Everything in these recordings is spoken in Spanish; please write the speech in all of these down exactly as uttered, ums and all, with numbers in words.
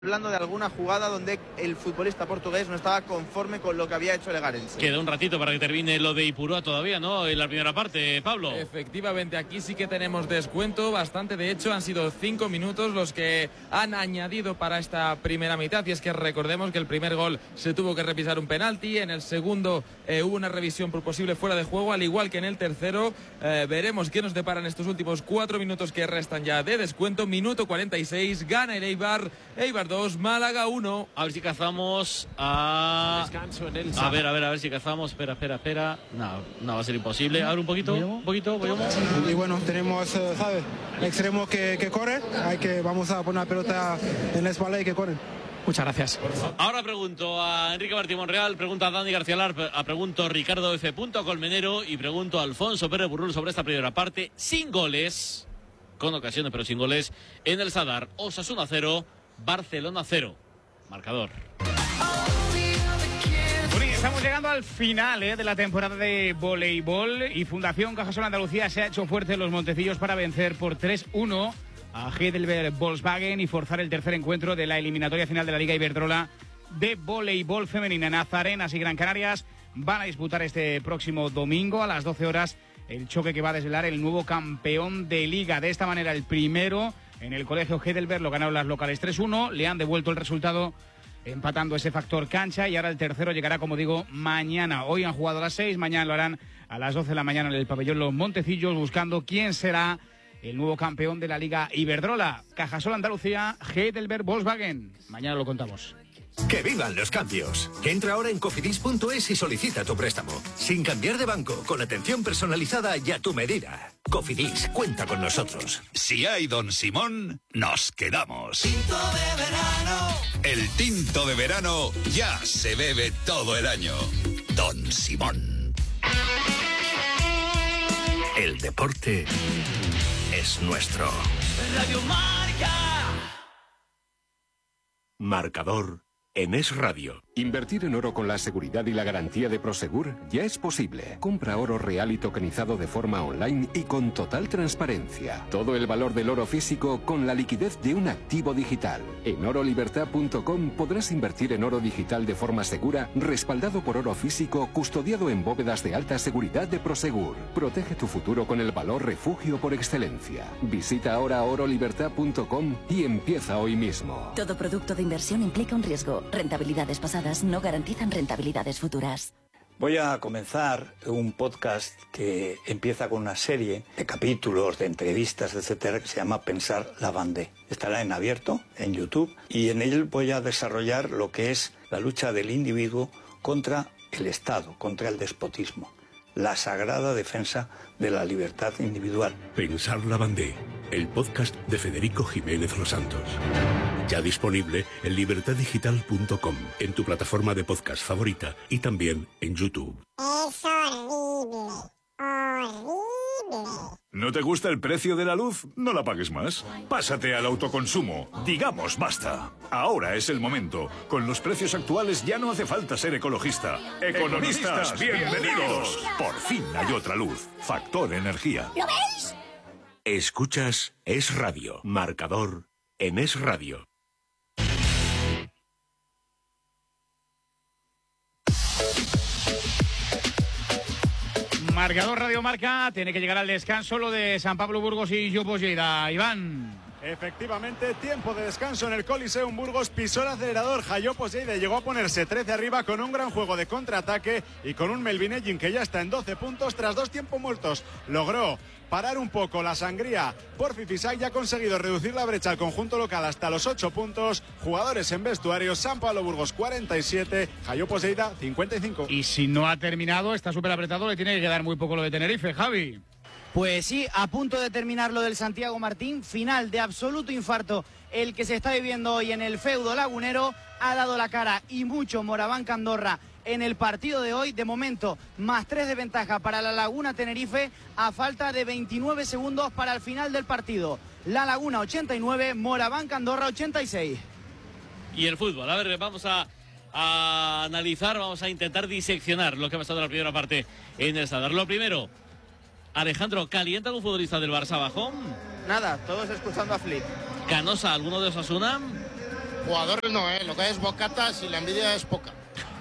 hablando de alguna jugada donde el futbolista portugués no estaba conforme con lo que había hecho Legarense. Queda un ratito para que termine lo de Ipurúa todavía, ¿no? En la primera parte, Pablo. Efectivamente, aquí sí que tenemos descuento, bastante. De hecho, han sido cinco minutos los que han añadido para esta primera mitad. Y es que recordemos que el primer gol se tuvo que revisar un penalti. En el segundo eh, hubo una revisión por posible fuera de juego, al igual que en el tercero. Eh, veremos qué nos deparan estos últimos cuatro minutos que restan ya de descuento. Minuto cuarenta y seis, gana el Eibar. Eibar dos, Málaga uno. A ver si cazamos a... A ver, a ver, a ver si cazamos. Espera, espera, espera. No, no va a ser imposible. A ver un poquito, un poquito, voy Y bueno, tenemos, ¿sabes? Extremos que, que corren. Hay que, vamos a poner la pelota en la espalda y que corren. Muchas gracias. Ahora pregunto a Enrique Martín Monreal, pregunto a Dani García Lar, a pregunto a Ricardo F. Colmenero y pregunto a Alfonso Pérez Burrul sobre esta primera parte. Sin goles, con ocasiones pero sin goles, en el Sadar. Osasuna cero, Barcelona cero. Marcador. Bueno, y estamos llegando al final ¿eh? de la temporada de voleibol y Fundación Cajasol Andalucía se ha hecho fuerte en los Montecillos para vencer por tres uno a Heidelberg Volkswagen y forzar el tercer encuentro de la eliminatoria final de la Liga Iberdrola de voleibol femenina. Nazarenas y Gran Canarias van a disputar este próximo domingo a las doce horas el choque que va a desvelar el nuevo campeón de Liga. De esta manera, el primero en el colegio Heidelberg lo ganaron las locales tres uno, le han devuelto el resultado empatando ese factor cancha y ahora el tercero llegará, como digo, mañana. Hoy han jugado a las seis, mañana lo harán a las doce de la mañana en el pabellón Los Montecillos, buscando quién será el nuevo campeón de la Liga Iberdrola. Cajasol Andalucía, Heidelberg Volkswagen. Mañana lo contamos. ¡Que vivan los cambios! Entra ahora en cofidis punto es y solicita tu préstamo. Sin cambiar de banco, con atención personalizada y a tu medida. Cofidis, cuenta con nosotros. Si hay Don Simón, nos quedamos. Tinto de verano. El tinto de verano ya se bebe todo el año. Don Simón. El deporte es nuestro. Radio Marca. Marcador en Es Radio. Invertir en oro con la seguridad y la garantía de Prosegur ya es posible. Compra oro real y tokenizado de forma online y con total transparencia. Todo el valor del oro físico con la liquidez de un activo digital. En oro libertad punto com podrás invertir en oro digital de forma segura, respaldado por oro físico, custodiado en bóvedas de alta seguridad de Prosegur. Protege tu futuro con el valor refugio por excelencia. Visita ahora oro libertad punto com y empieza hoy mismo. Todo producto de inversión implica un riesgo. Rentabilidades pasadas no garantizan rentabilidades futuras. Voy a comenzar un podcast que empieza con una serie de capítulos, de entrevistas, etcétera, que se llama Pensar la Bandé. Estará en abierto, en YouTube, y en él voy a desarrollar lo que es la lucha del individuo contra el Estado, contra el despotismo. La sagrada defensa de la libertad individual. Pensar la Bandé, el podcast de Federico Jiménez Los Santos. Ya disponible en libertad digital punto com, en tu plataforma de podcast favorita y también en YouTube. Es horrible, horrible. ¿No te gusta el precio de la luz? No la pagues más. Pásate al autoconsumo. Digamos basta. Ahora es el momento. Con los precios actuales ya no hace falta ser ecologista. Economistas, bienvenidos. Por fin hay otra luz. Factor Energía. ¿Lo veis? Escuchas Es Radio. Marcador en Es Radio. Marcador Radio Marca, tiene que llegar al descanso lo de San Pablo Burgos y Llopos Lleida. Iván. Efectivamente, tiempo de descanso en el Coliseum. Burgos pisó el acelerador. Jallopos Lleida llegó a ponerse trece arriba con un gran juego de contraataque y con un Melvin Ellin que ya está en doce puntos tras dos tiempos muertos. Logró parar un poco la sangría. Porfi Fisac ya ha conseguido reducir la brecha al conjunto local hasta los ocho puntos. Jugadores en vestuarios, San Pablo Burgos cuarenta y siete, Jallopos Lleida cincuenta y cinco. Y si no ha terminado, está súper apretado, le tiene que quedar muy poco lo de Tenerife, Javi. Pues sí, a punto de terminar lo del Santiago Martín, final de absoluto infarto el que se está viviendo hoy en el feudo lagunero, ha dado la cara y mucho Moraván Andorra en el partido de hoy. De momento, más tres de ventaja para la Laguna Tenerife a falta de veintinueve segundos para el final del partido. La Laguna ochenta y nueve, Moraván Andorra ochenta y seis. Y el fútbol, a ver, vamos a, a analizar, vamos a intentar diseccionar lo que ha pasado en la primera parte en el Sadar. Lo primero, Alejandro, ¿calienta algún futbolista del Barça Bajón? Nada, todos escuchando a Flick. ¿Canosa, alguno de Osasuna? Jugadores no, ¿eh? Lo que es bocatas y la envidia es poca.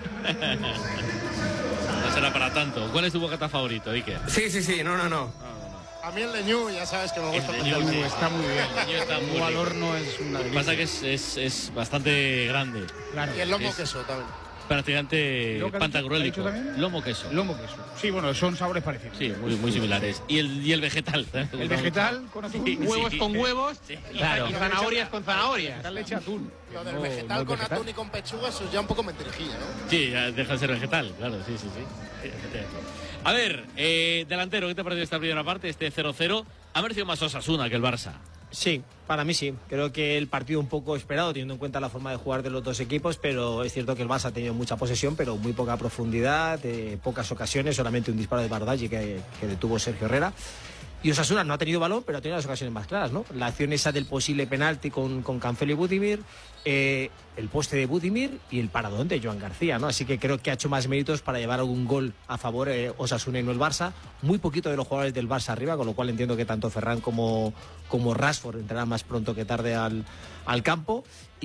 No será para tanto. ¿Cuál es tu bocata favorito, Iker? Sí, sí, sí, no, no, no. A mí el de Ñu, ya sabes que me gusta. El de Ñu, sí. Está muy bien. El de Ñu está muy Un valor rico. no es una Lo que pasa es que es, es, es bastante grande. Claro. Y el lomo Es queso también. Prácticamente ¿Lo que has pantagruélico. dicho también? Lomo queso. Lomo queso. Sí, bueno, son sabores parecidos. Sí, muy, muy similares. Y el, y el vegetal. El vegetal con atún. Sí, Huevos sí. con huevos. Sí, Y, claro. y zanahorias con zanahorias. Leche atún. Lo del No, vegetal no con vegetal. atún y con pechuga, eso es ya un poco mentirijilla, ¿no? Sí, ya deja de ser vegetal, claro, sí, sí, sí. Efectivamente. A ver, eh, delantero, ¿qué te ha parecido esta primera parte? Este cero cero. Ha merecido más Osasuna que el Barça. Sí, para mí sí. Creo que el partido un poco esperado, teniendo en cuenta la forma de jugar de los dos equipos, pero es cierto que el Barça ha tenido mucha posesión, pero muy poca profundidad, eh, pocas ocasiones, solamente un disparo de Bardaggi que, que detuvo Sergio Herrera. Y Osasuna no ha tenido balón, pero ha tenido las ocasiones más claras, ¿no? La acción esa del posible penalti con, con Cancelo y Budimir, eh, el poste de Budimir y el paradón de Joan García, ¿no? Así que creo que ha hecho más méritos para llevar algún gol a favor eh, Osasuna y no el Barça. Muy poquito de los jugadores del Barça arriba, con lo cual entiendo que tanto Ferran como, como Rashford entrarán más pronto que tarde al, al campo.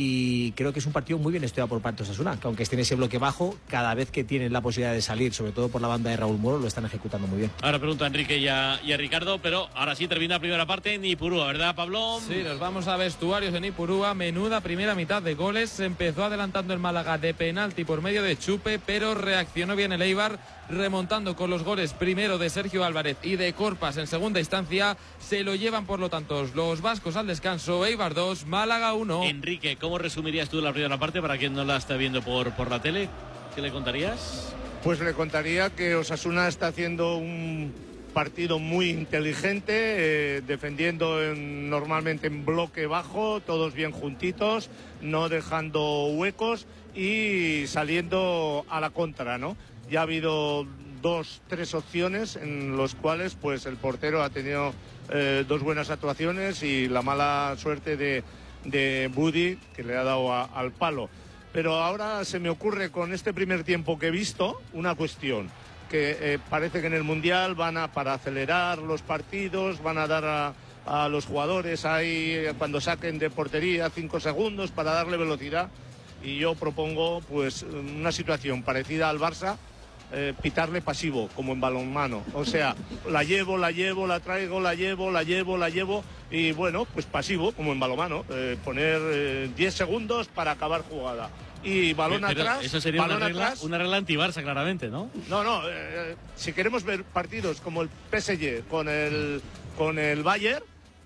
Y creo que es un partido muy bien estudiado por parte de Osasuna, que aunque esté en ese bloque bajo, cada vez que tienen la posibilidad de salir, sobre todo por la banda de Raúl Moro, lo están ejecutando muy bien. Ahora pregunto a Enrique y a, y a Ricardo, pero ahora sí termina la primera parte en Ipurúa, ¿verdad, Pablo? Sí, nos vamos a vestuarios en Ipurúa. Menuda primera mitad de goles. Se empezó adelantando el Málaga de penalti por medio de Chupe, pero reaccionó bien el Eibar, remontando con los goles primero de Sergio Álvarez y de Corpas en segunda instancia. Se lo llevan, por lo tanto, los vascos al descanso. Eibar dos, Málaga uno. Enrique, ¿cómo resumirías tú la primera parte para quien no la está viendo por, por la tele? ¿Qué le contarías? Pues le contaría que Osasuna está haciendo un partido muy inteligente, eh, defendiendo en- normalmente en bloque bajo, todos bien juntitos, no dejando huecos y saliendo a la contra, ¿no? Ya ha habido dos, tres opciones en los cuales pues el portero ha tenido eh, dos buenas actuaciones y la mala suerte de, de Budi, que le ha dado a- al palo. Pero ahora se me ocurre con este primer tiempo que he visto una cuestión, que eh, parece que en el Mundial van a, para acelerar los partidos, van a dar a, a los jugadores ahí, eh, cuando saquen de portería, cinco segundos para darle velocidad. Y yo propongo pues una situación parecida al Barça, eh, pitarle pasivo, como en balonmano. O sea, la llevo, la llevo, la traigo, la llevo, la llevo, la llevo. Y bueno, pues pasivo, como en balonmano. Eh, poner eh, diez segundos para acabar jugada. Y balón Pero atrás, eso sería balón una regla, atrás. una regla anti-Barça, claramente, ¿no? No, no, eh, si queremos ver partidos como el P S G con el, con el Bayern,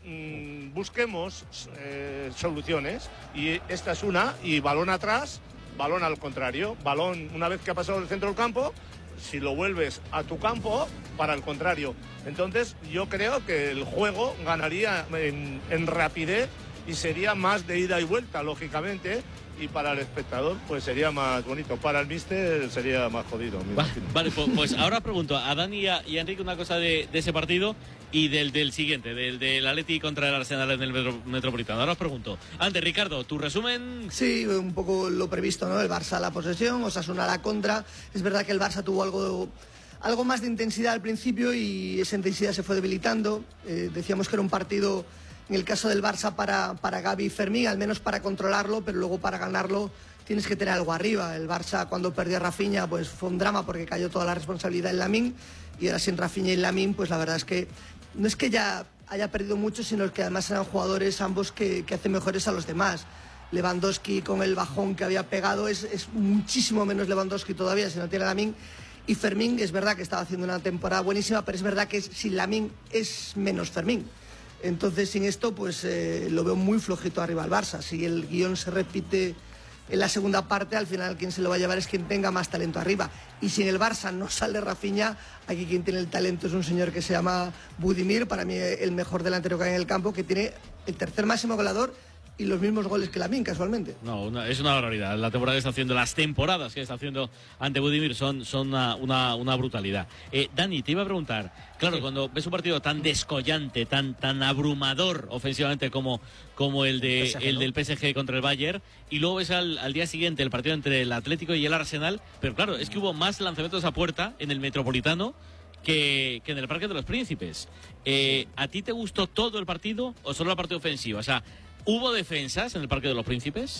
mmm, busquemos eh, soluciones. Y esta es una, y balón atrás, balón al contrario. Balón, una vez que ha pasado el centro del campo, si lo vuelves a tu campo, para el contrario. Entonces yo creo que el juego ganaría en, en rapidez y sería más de ida y vuelta, lógicamente. Y para el espectador pues sería más bonito, para el míster sería más jodido. me imagino. Vale, pues, pues ahora pregunto a Dani y a, y a Enrique una cosa de, de ese partido y del, del siguiente, del, del Atleti contra el Arsenal en el Metro- Metropolitano. Ahora os pregunto. Antes, Ricardo, tu resumen. Sí, un poco lo previsto, ¿no? El Barça a la posesión, Osasuna a la contra. Es verdad que el Barça tuvo algo, algo más de intensidad al principio y esa intensidad se fue debilitando. Eh, decíamos que era un partido, en el caso del Barça, para, para Gavi y Fermín, al menos para controlarlo, pero luego para ganarlo tienes que tener algo arriba. El Barça, cuando perdió a Rafinha, pues fue un drama porque cayó toda la responsabilidad en Lamine, y ahora sin Rafinha y Lamine, pues la verdad es que no es que ya haya perdido mucho, sino que además eran jugadores ambos que, que hacen mejores a los demás. Lewandowski, con el bajón que había pegado, es, es muchísimo menos Lewandowski todavía si no tiene Lamine. Y Fermín, es verdad que estaba haciendo una temporada buenísima, pero es verdad que es- sin Lamine es menos Fermín. Entonces, sin esto, pues eh, lo veo muy flojito arriba al Barça. Si el guión se repite en la segunda parte, al final quien se lo va a llevar es quien tenga más talento arriba. Y si en el Barça no sale Rafinha, aquí quien tiene el talento es un señor que se llama Budimir, para mí el mejor delantero que hay en el campo, que tiene el tercer máximo goleador y los mismos goles que Lamine, casualmente. No, una- es una barbaridad. La temporada que está haciendo, las temporadas que está haciendo ante Budimir son, son una, una, una brutalidad. Eh, Dani, te iba a preguntar, claro, cuando ves un partido tan descollante, tan, tan abrumador ofensivamente como, como el, de, P S G, el ¿no? del P S G contra el Bayern, y luego ves al, al día siguiente el partido entre el Atlético y el Arsenal, pero claro, es que hubo más lanzamientos a puerta en el Metropolitano que, que en el Parque de los Príncipes. Eh, ¿A ti te gustó todo el partido o solo la parte ofensiva? O sea, ¿hubo defensas en el Parque de los Príncipes?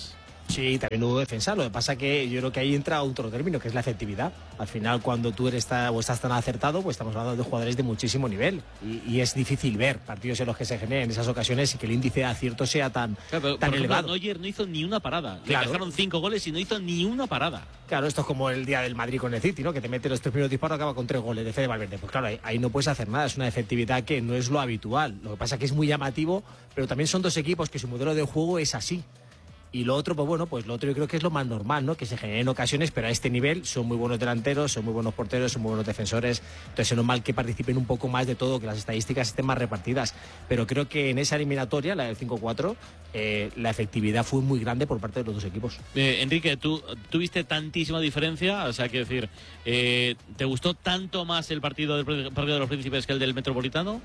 Sí, también hubo defensa. Lo que pasa que yo creo que ahí entra otro término, que es la efectividad. Al final, cuando tú eres ta, o estás tan acertado, pues estamos hablando de jugadores de muchísimo nivel. Y, y es difícil ver partidos en los que se generen esas ocasiones y que el índice de acierto sea tan, claro, pero, tan por ejemplo, elevado. Neuer no hizo ni una parada. Claro. Le dejaron cinco goles y no hizo ni una parada. Claro, esto es como el día del Madrid con el City, ¿no? Que te mete los tres primeros disparos, acaba con tres goles de Fede Valverde. Pues claro, ahí, ahí no puedes hacer nada. Es una efectividad que no es lo habitual. Lo que pasa es que es muy llamativo, pero también son dos equipos que su modelo de juego es así. Y lo otro, pues bueno, pues lo otro yo creo que es lo más normal, ¿no? Que se generen ocasiones, pero a este nivel son muy buenos delanteros, son muy buenos porteros, son muy buenos defensores. Entonces es normal que participen un poco más de todo, que las estadísticas estén más repartidas. Pero creo que en esa eliminatoria, la del cinco cuatro, eh, la efectividad fue muy grande por parte de los dos equipos. Eh, Enrique, ¿tú tuviste tantísima diferencia? O sea, quiero decir, eh, ¿te gustó tanto más el partido del partido de los Príncipes que el del Metropolitano?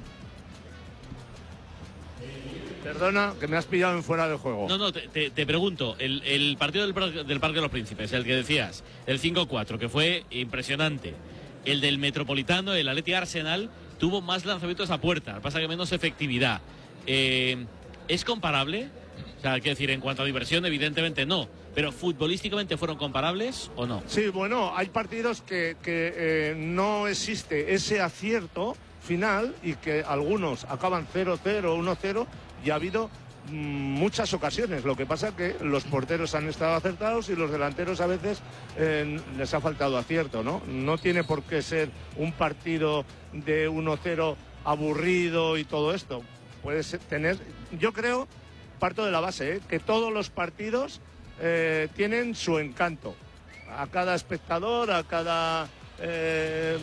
Perdona, que me has pillado en fuera de juego. No, no, te, te, te pregunto, el, el partido del, del Parque de los Príncipes, el que decías, el cinco cuatro, que fue impresionante. El del Metropolitano, el Atleti Arsenal, tuvo más lanzamientos a puerta, pasa que menos efectividad. Eh, ¿Es comparable? O sea, quiero decir, en cuanto a diversión, evidentemente no, pero futbolísticamente ¿fueron comparables o no? Sí, bueno, hay partidos que, que eh, no existe ese acierto final y que algunos acaban cero cero, uno cero. Y ha habido mmm, muchas ocasiones. Lo que pasa es que los porteros han estado acertados y los delanteros a veces eh, les ha faltado acierto, ¿no? No tiene por qué ser un partido de uno cero aburrido y todo esto. Puede ser, tener... Yo creo, parto de la base, ¿eh? que todos los partidos eh, tienen su encanto. A cada espectador, a cada... Eh,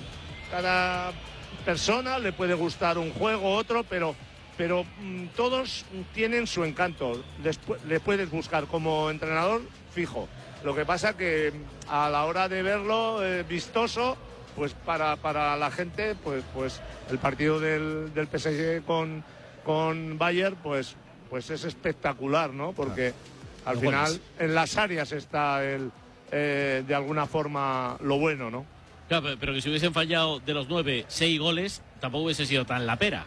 cada persona le puede gustar un juego u otro, pero... pero mmm, todos tienen su encanto. Después, le puedes buscar como entrenador fijo. Lo que pasa que a la hora de verlo eh, vistoso, pues para, para la gente, pues, pues el partido del, del P S G con, con Bayern, pues, pues es espectacular, ¿no? Porque al Los final goles. en las áreas está el, eh, de alguna forma lo bueno, ¿no? Claro, pero que si hubiesen fallado de los nueve, seis goles, tampoco hubiese sido tan la pera.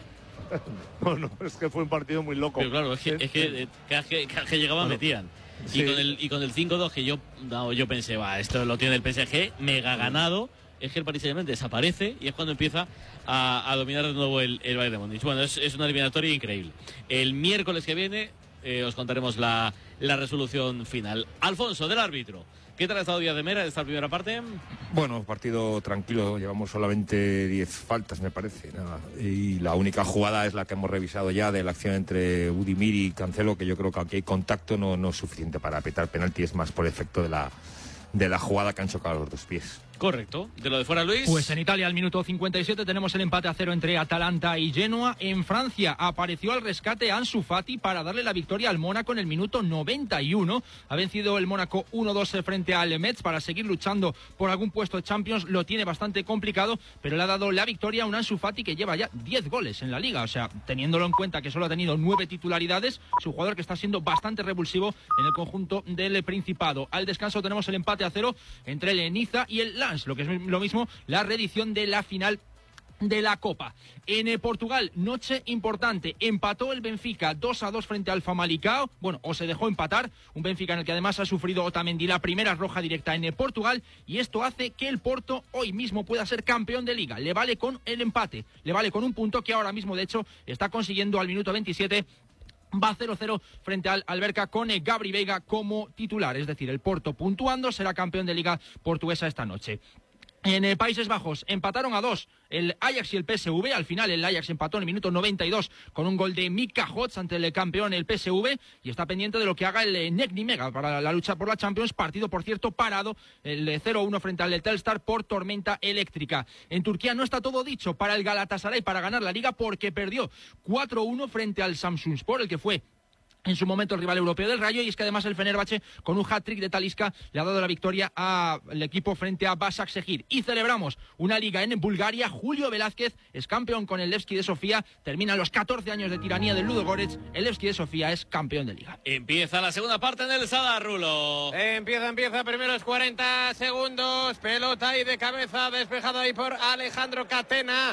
No, no, es que fue un partido muy loco. Pero claro, es que, es que eh, cada que, cada que llegaban Bueno, metían. sí. Y con el, y con el cinco dos que yo, no, yo pensé, va, esto lo tiene el P S G, mega ganado. Es que el Paris Saint-Germain desaparece y es cuando empieza a, a dominar de nuevo el, el Bayern de Múnich. Bueno, es, es una eliminatoria increíble. El miércoles que viene eh, os contaremos la, la resolución final. Alfonso, del árbitro. ¿Qué tal ha estado Díaz de Mera en esta primera parte? Bueno, partido tranquilo, llevamos solamente diez faltas, me parece. Nada. Y la única jugada es la que hemos revisado ya de la acción entre Budimir y Cancelo, que yo creo que aunque hay contacto no, no es suficiente para petar penalti, es más por efecto de la, de la jugada que han chocado los dos pies. Correcto. ¿De lo de fuera, Luis? Pues en Italia, al minuto cincuenta y siete, tenemos el empate a cero entre Atalanta y Genoa. En Francia apareció al rescate Ansu Fati para darle la victoria al Mónaco en el minuto noventa y uno. Ha vencido el Mónaco uno dos frente al Metz para seguir luchando por algún puesto de Champions. Lo tiene bastante complicado, pero le ha dado la victoria a un Ansu Fati que lleva ya diez goles en la Liga. O sea, teniéndolo en cuenta que solo ha tenido nueve titularidades, su jugador que está siendo bastante revulsivo en el conjunto del Principado. Al descanso tenemos el empate a cero entre el Niza y el Lens, lo que es lo mismo, la reedición de la final de la Copa. En eh, Portugal, noche importante, empató el Benfica dos a dos frente al Famalicão, bueno, o se dejó empatar, un Benfica en el que además ha sufrido Otamendi la primera roja directa en eh, Portugal, y esto hace que el Porto hoy mismo pueda ser campeón de Liga. Le vale con el empate, le vale con un punto que ahora mismo de hecho está consiguiendo al minuto veintisiete. Va cero cero frente al Alberca con eh, Gabri Veiga como titular, es decir, el Porto puntuando será campeón de Liga portuguesa esta noche. En eh, Países Bajos empataron a dos el Ajax y el P S V. Al final el Ajax empató en el minuto noventa y dos con un gol de Mika Hots ante el campeón el P S V, y está pendiente de lo que haga el eh, Negni Mega para la lucha por la Champions. Partido, por cierto, parado el eh, cero uno frente al Telstar por tormenta eléctrica. En Turquía no está todo dicho para el Galatasaray para ganar la Liga, porque perdió cuatro uno frente al Samsunspor, el que fue en su momento el rival europeo del Rayo, y es que además el Fenerbahce con un hat-trick de Talisca le ha dado la victoria al equipo frente a Başakşehir. Y celebramos una liga en Bulgaria. Julio Velázquez es campeón con el Levski de Sofía, terminan los catorce años de tiranía del Ludogorets, el Levski de Sofía es campeón de liga. Empieza la segunda parte en el Sadar, Rulo. Empieza, empieza, primeros cuarenta segundos, pelota ahí de cabeza, despejado ahí por Alejandro Catena.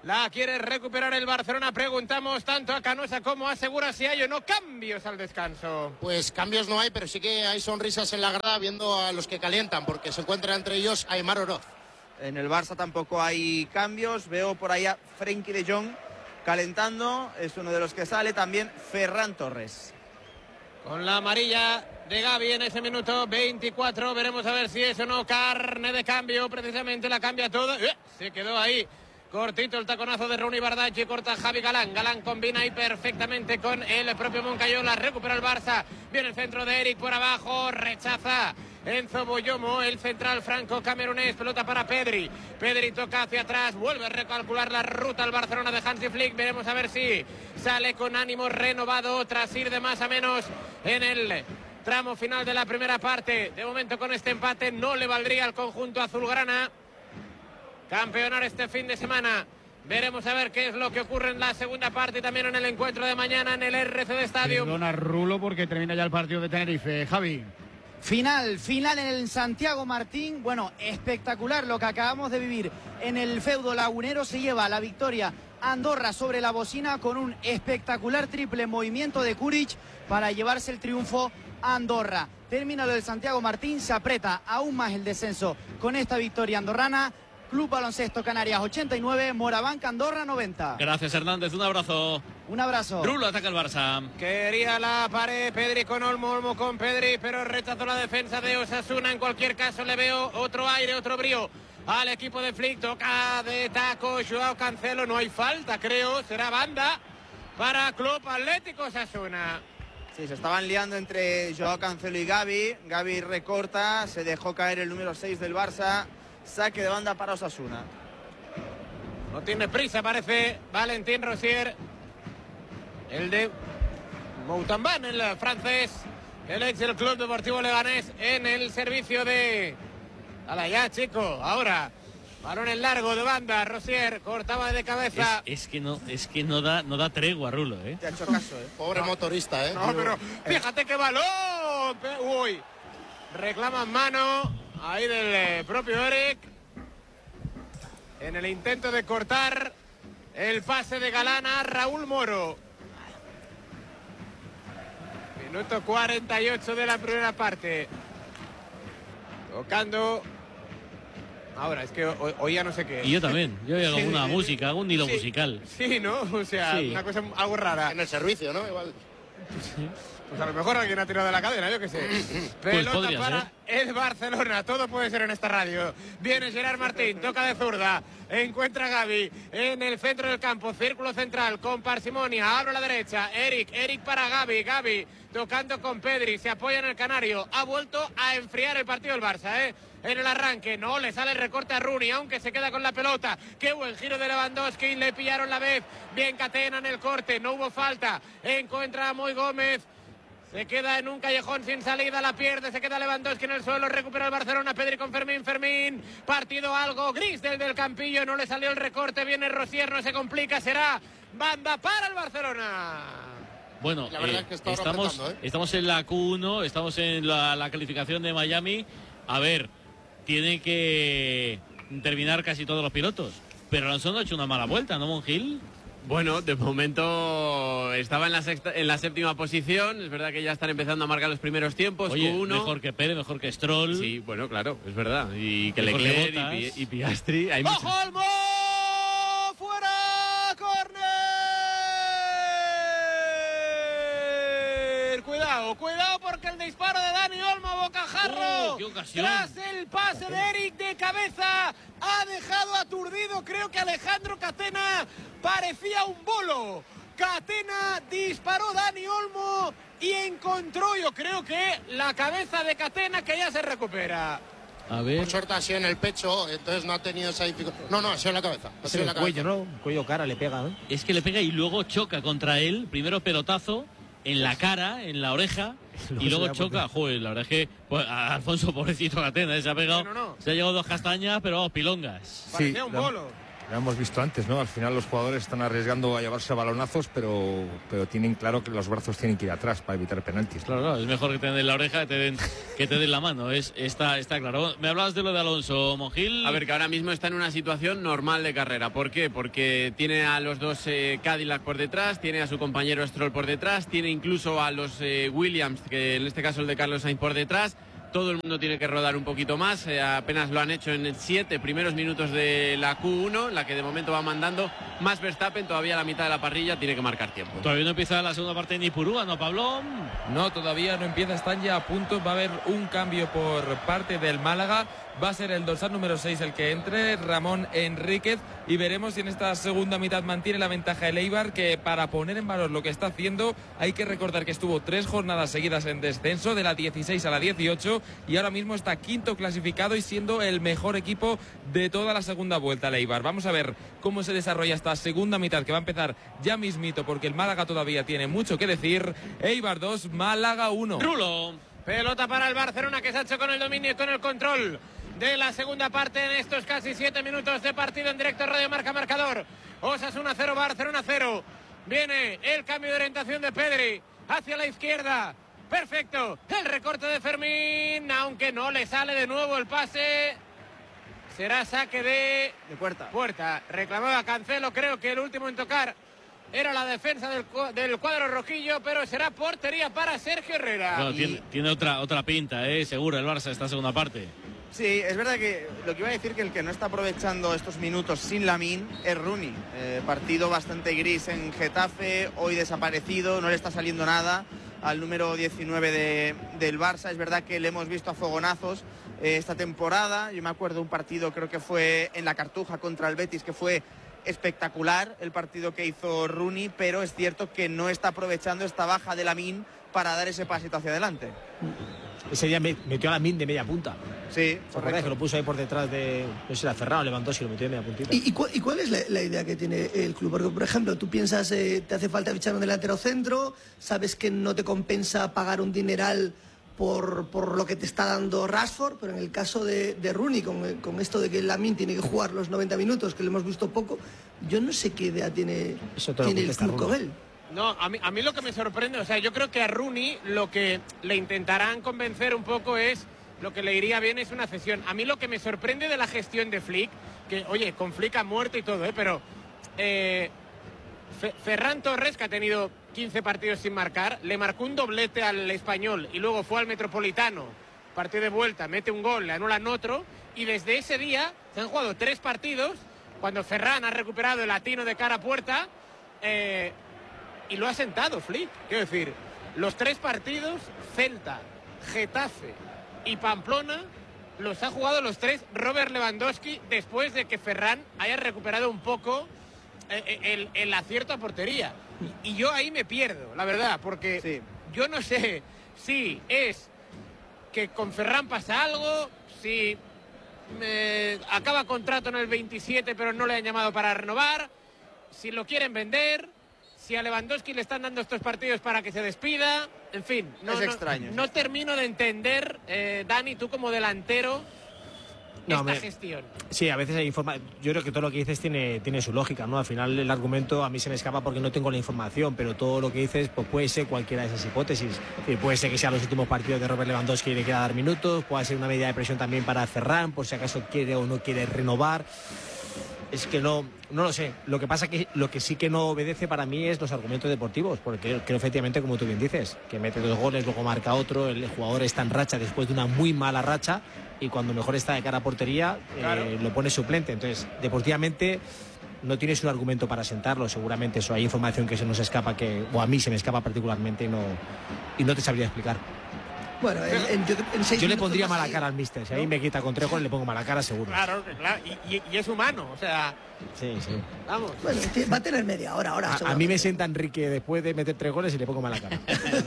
La quiere recuperar el Barcelona. Preguntamos tanto a Canosa como a Segura si hay o no cambios al descanso. Pues cambios no hay, pero sí que hay sonrisas en la grada viendo a los que calientan, porque se encuentra entre ellos Aimar Oroz. En el Barça tampoco hay cambios. Veo por ahí a Frenkie de Jong calentando. Es uno de los que sale. También Ferran Torres. Con la amarilla de Gavi en ese minuto veinticuatro. Veremos a ver si es o no carne de cambio. Precisamente la cambia todo. ¡Eh! Se quedó ahí. Cortito el taconazo de Rooney Bardghji, corta Javi Galán. Galán combina ahí perfectamente con el propio Moncayola. Recupera el Barça. Viene el centro de Eric por abajo. Rechaza Enzo Boyomo, el central franco camerunés. Pelota para Pedri. Pedri toca hacia atrás. Vuelve a recalcular la ruta al Barcelona de Hansi Flick. Veremos a ver si sale con ánimo renovado tras ir de más a menos en el tramo final de la primera parte. De momento con este empate no le valdría al conjunto azulgrana campeonar este fin de semana. Veremos a ver qué es lo que ocurre en la segunda parte y también en el encuentro de mañana en el R C D Stadium. Perdona, Rulo, porque termina ya el partido de Tenerife. Javi. Final, final en el Santiago Martín. Bueno, espectacular lo que acabamos de vivir en el feudo lagunero. Se lleva la victoria Andorra sobre la bocina con un espectacular triple movimiento de Kuric para llevarse el triunfo a Andorra. Termina lo del Santiago Martín, se aprieta aún más el descenso con esta victoria andorrana. Club Baloncesto Canarias ochenta y nueve, Morabanca Andorra noventa. Gracias, Hernández, un abrazo. Un abrazo. Rulo ataca el Barça. Quería la pared Pedri con Olmo, Olmo con Pedri, pero rechazó la defensa de Osasuna. En cualquier caso le veo otro aire, otro brío al equipo de Flick. Toca de taco Joao Cancelo, no hay falta, creo, será banda para Club Atlético Osasuna. Sí, se estaban liando entre Joao Cancelo y Gavi. Gavi recorta, se dejó caer el número seis del Barça. Saque de banda para Osasuna. No tiene prisa, parece Valentín Rosier. El de Moutambán, el francés. El ex del Club Deportivo Leganés en el servicio de... ¡Hala ya, chico! Ahora, balón en largo de banda. Rosier cortaba de cabeza. Es, es que no, es que no da, no da tregua, Rulo, ¿eh? Te ha hecho caso, ¿eh? Pobre no. motorista, ¿eh? No, pero fíjate qué balón. Uy, reclaman mano ahí del eh, propio Eric en el intento de cortar el pase de Galán a Raúl Moro. Minuto cuarenta y ocho de la primera parte. Tocando. Ahora, es que hoy, hoy ya no sé qué. Y yo también. Yo oigo Sí, alguna sí, música, algún hilo sí, musical. Sí, ¿no? O sea, Sí. una cosa algo rara. En el servicio, ¿no? Igual. Pues a lo mejor alguien ha tirado de la cadena, yo qué sé. Pelota podría para el Barcelona. Todo puede ser en esta radio. Viene Gerard Martín, toca de zurda. Encuentra a Gavi en el centro del campo. Círculo central con parsimonia. Abre a la derecha. Eric, Eric para Gavi. Gavi tocando con Pedri. Se apoya en el Canario. Ha vuelto a enfriar el partido el Barça, ¿eh? En el arranque, no le sale el recorte a Rooney, aunque se queda con la pelota. Qué buen giro de Lewandowski, le pillaron la vez. Bien Catena en el corte, no hubo falta. Encuentra a Moy Gómez. Se queda en un callejón sin salida, la pierde, se queda Lewandowski en el suelo, recupera el Barcelona, Pedri con Fermín, Fermín, partido algo gris del del Campillo, no le salió el recorte, viene Rosier, no se complica, será banda para el Barcelona. Bueno, La verdad eh, es que está estamos, apretando, ¿eh? estamos en la Q uno, estamos en la, la calificación de Miami. A ver, tiene que terminar casi todos los pilotos, pero Alonso no ha hecho una mala vuelta, ¿no, Monjil? Bueno, de momento estaba en la sexta, en la séptima posición. Es verdad que ya están empezando a marcar los primeros tiempos. Oye, Q uno. mejor que Pérez, mejor que Stroll. Sí, bueno, claro, es verdad. Y que Mejor Leclerc que y, Bottas. Pi- y Piastri. Hay ¡Ojo, muchos- Olmo! ¡Fuera! ¡Córner! Cuidado, cuidado porque el disparo de Dani Olmo a bocajarro. ¡Oh, qué ocasión! Tras el pase de Eric de cabeza ha dejado aturdido, creo que Alejandro Catena, parecía un bolo. Catena disparó Dani Olmo y encontró, yo creo que la cabeza de Catena, que ya se recupera. A ver. Por suerte ha sido en el pecho, entonces no ha tenido esa dificultad. No, no, ha sido en la cabeza. Ha sido en la el cabeza. cuello, ¿no? Cuello cara le pega, ¿no? Es que le pega y luego choca contra él. Primero pelotazo en la cara, en la oreja, Luego y luego se da choca. Joder, la verdad es que pues, a Alfonso, pobrecito Catena, ¿eh? se ha pegado, Bueno, no. se ha llevado dos castañas, pero vamos, pilongas. Parecía un lo- bolo. Lo hemos visto antes, ¿no? Al final los jugadores están arriesgando a llevarse balonazos, pero, pero tienen claro que los brazos tienen que ir atrás para evitar penaltis. Claro, claro, es mejor que te den la oreja que te den, que te den la mano, es, está, está claro. Me hablabas de lo de Alonso, Monjil. A ver, que ahora mismo está en una situación normal de carrera. ¿Por qué? Porque tiene a los dos eh, Cadillac por detrás, tiene a su compañero Stroll por detrás, tiene incluso a los eh, Williams, que en este caso el de Carlos Sainz por detrás. Todo el mundo tiene que rodar un poquito más, eh, apenas lo han hecho en siete primeros minutos de la Q uno, la que de momento va mandando. Más Verstappen, todavía a la mitad de la parrilla, tiene que marcar tiempo. Todavía no empieza la segunda parte de Nipurúa, ¿no, Pablo? No, todavía no empieza, están ya a punto. Va a haber un cambio por parte del Málaga. Va a ser el dorsal número seis el que entre, Ramón Enríquez, y veremos si en esta segunda mitad mantiene la ventaja el Eibar, que para poner en valor lo que está haciendo hay que recordar que estuvo tres jornadas seguidas en descenso, de la dieciséis a la dieciocho, y ahora mismo está quinto clasificado y siendo el mejor equipo de toda la segunda vuelta el Eibar. Vamos a ver cómo se desarrolla esta segunda mitad, que va a empezar ya mismito, porque el Málaga todavía tiene mucho que decir. Eibar dos, Málaga uno. Rulo. Pelota para el Barcelona, que se ha hecho con el dominio y con el control de la segunda parte en estos casi siete minutos de partido en directo Radio Marca Marcador. Osasuna cero, Barcelona cero. Viene el cambio de orientación de Pedri hacia la izquierda. Perfecto. El recorte de Fermín, aunque no le sale de nuevo el pase. Será saque de, de puerta. Puerta. Reclamaba Cancelo, creo que el último en tocar era la defensa del, del cuadro rojillo, pero será portería para Sergio Herrera. Bueno, y... tiene, tiene otra, otra pinta, ¿eh? Seguro el Barça esta segunda parte. Sí, es verdad que lo que iba a decir, que el que no está aprovechando estos minutos sin Lamine es Rooney. Eh, partido bastante gris en Getafe, hoy desaparecido, no le está saliendo nada al número diecinueve de, del Barça. Es verdad que le hemos visto a fogonazos eh, esta temporada. Yo me acuerdo de un partido, creo que fue en la Cartuja contra el Betis, que fue espectacular el partido que hizo Rooney, pero es cierto que no está aprovechando esta baja de Lamine para dar ese pasito hacia adelante. Ese día metió a Lamine de media punta. Sí, correcto. Que lo puso ahí por detrás de, no sé si era Ferran, levantó, si lo metió de media puntita. ¿Y, y, cu ¿Y cuál es la, la idea que tiene el club? Porque, por ejemplo, tú piensas, eh, te hace falta fichar un delantero centro, sabes que no te compensa pagar un dineral por, por lo que te está dando Rashford, pero en el caso de, de Rooney, con, con esto de que Lamine tiene que jugar los noventa minutos, que le hemos visto poco, yo no sé qué idea tiene, tiene el club con él. No, a mí, a mí lo que me sorprende, o sea, yo creo que a Rooney lo que le intentarán convencer un poco es, lo que le iría bien es una cesión. A mí lo que me sorprende de la gestión de Flick, que, oye, con Flick a muerte y todo, ¿eh? Pero eh, Fe Ferran Torres, que ha tenido quince partidos sin marcar, le marcó un doblete al Español y luego fue al Metropolitano, partido de vuelta, mete un gol, le anulan otro, y desde ese día se han jugado tres partidos, cuando Ferran ha recuperado el latino de cara a puerta, eh, y lo ha sentado Flick. Quiero decir, los tres partidos, Celta, Getafe y Pamplona, los ha jugado los tres Robert Lewandowski, después de que Ferran haya recuperado un poco el, el, el acierto a portería. Y yo ahí me pierdo, la verdad, porque sí. Yo no sé si es que con Ferran pasa algo, si me acaba contrato en el veintisiete pero no le han llamado para renovar, si lo quieren vender, si a Lewandowski le están dando estos partidos para que se despida, en fin. No, es extraño. No, no termino de entender, eh, Dani, tú como delantero, no, esta me... gestión. Sí, a veces hay informa... Yo creo que todo lo que dices tiene, tiene su lógica, ¿no? Al final el argumento a mí se me escapa porque no tengo la información, pero todo lo que dices pues puede ser cualquiera de esas hipótesis. Sí, puede ser que sean los últimos partidos de Robert Lewandowski y le quiera dar minutos, puede ser una medida de presión también para Ferran, por si acaso quiere o no quiere renovar. Es que no, no lo sé. Lo que pasa que lo que sí que no obedece para mí es los argumentos deportivos, porque creo efectivamente, como tú bien dices, que mete dos goles, luego marca otro, el jugador está en racha después de una muy mala racha y cuando mejor está de cara a portería, claro, eh, lo pone suplente. Entonces, deportivamente no tienes un argumento para sentarlo, seguramente eso. Hay información que se nos escapa, que o a mí se me escapa particularmente y no, y no te sabría explicar. Bueno, en, en, yo, en seis yo le pondría mala ahí, cara al míster. Si ¿no? ahí me quita con tres goles, le pongo mala cara seguro. Claro, claro. Y, y, y es humano, o sea... Sí, sí. Vamos. Bueno, va a tener media hora ahora. A, a mí me sienta Enrique después de meter tres goles y le pongo mala cara.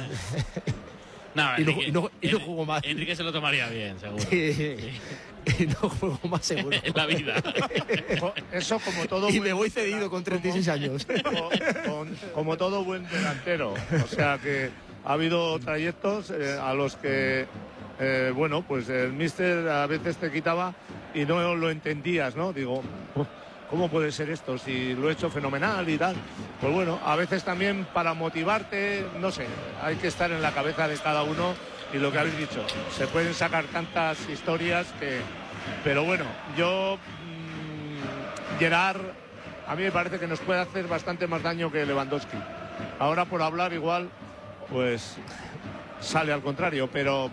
No, y, Enrique, no, y, no, y no juego más. Enrique se lo tomaría bien, seguro. Sí, sí. Y no juego más seguro. En la vida. Eso como todo y buen... me voy cedido con treinta y seis años. Como, con, como todo buen delantero. O sea que ha habido trayectos eh, a los que, eh, bueno, pues el míster a veces te quitaba y no lo entendías, ¿no? Digo, ¿cómo puede ser esto? Si lo he hecho fenomenal y tal. Pues bueno, a veces también para motivarte, no sé, hay que estar en la cabeza de cada uno y lo que habéis dicho, se pueden sacar tantas historias que... Pero bueno, yo... Mmm, Gerard, a mí me parece que nos puede hacer bastante más daño que Lewandowski. Ahora por hablar igual, pues sale al contrario, pero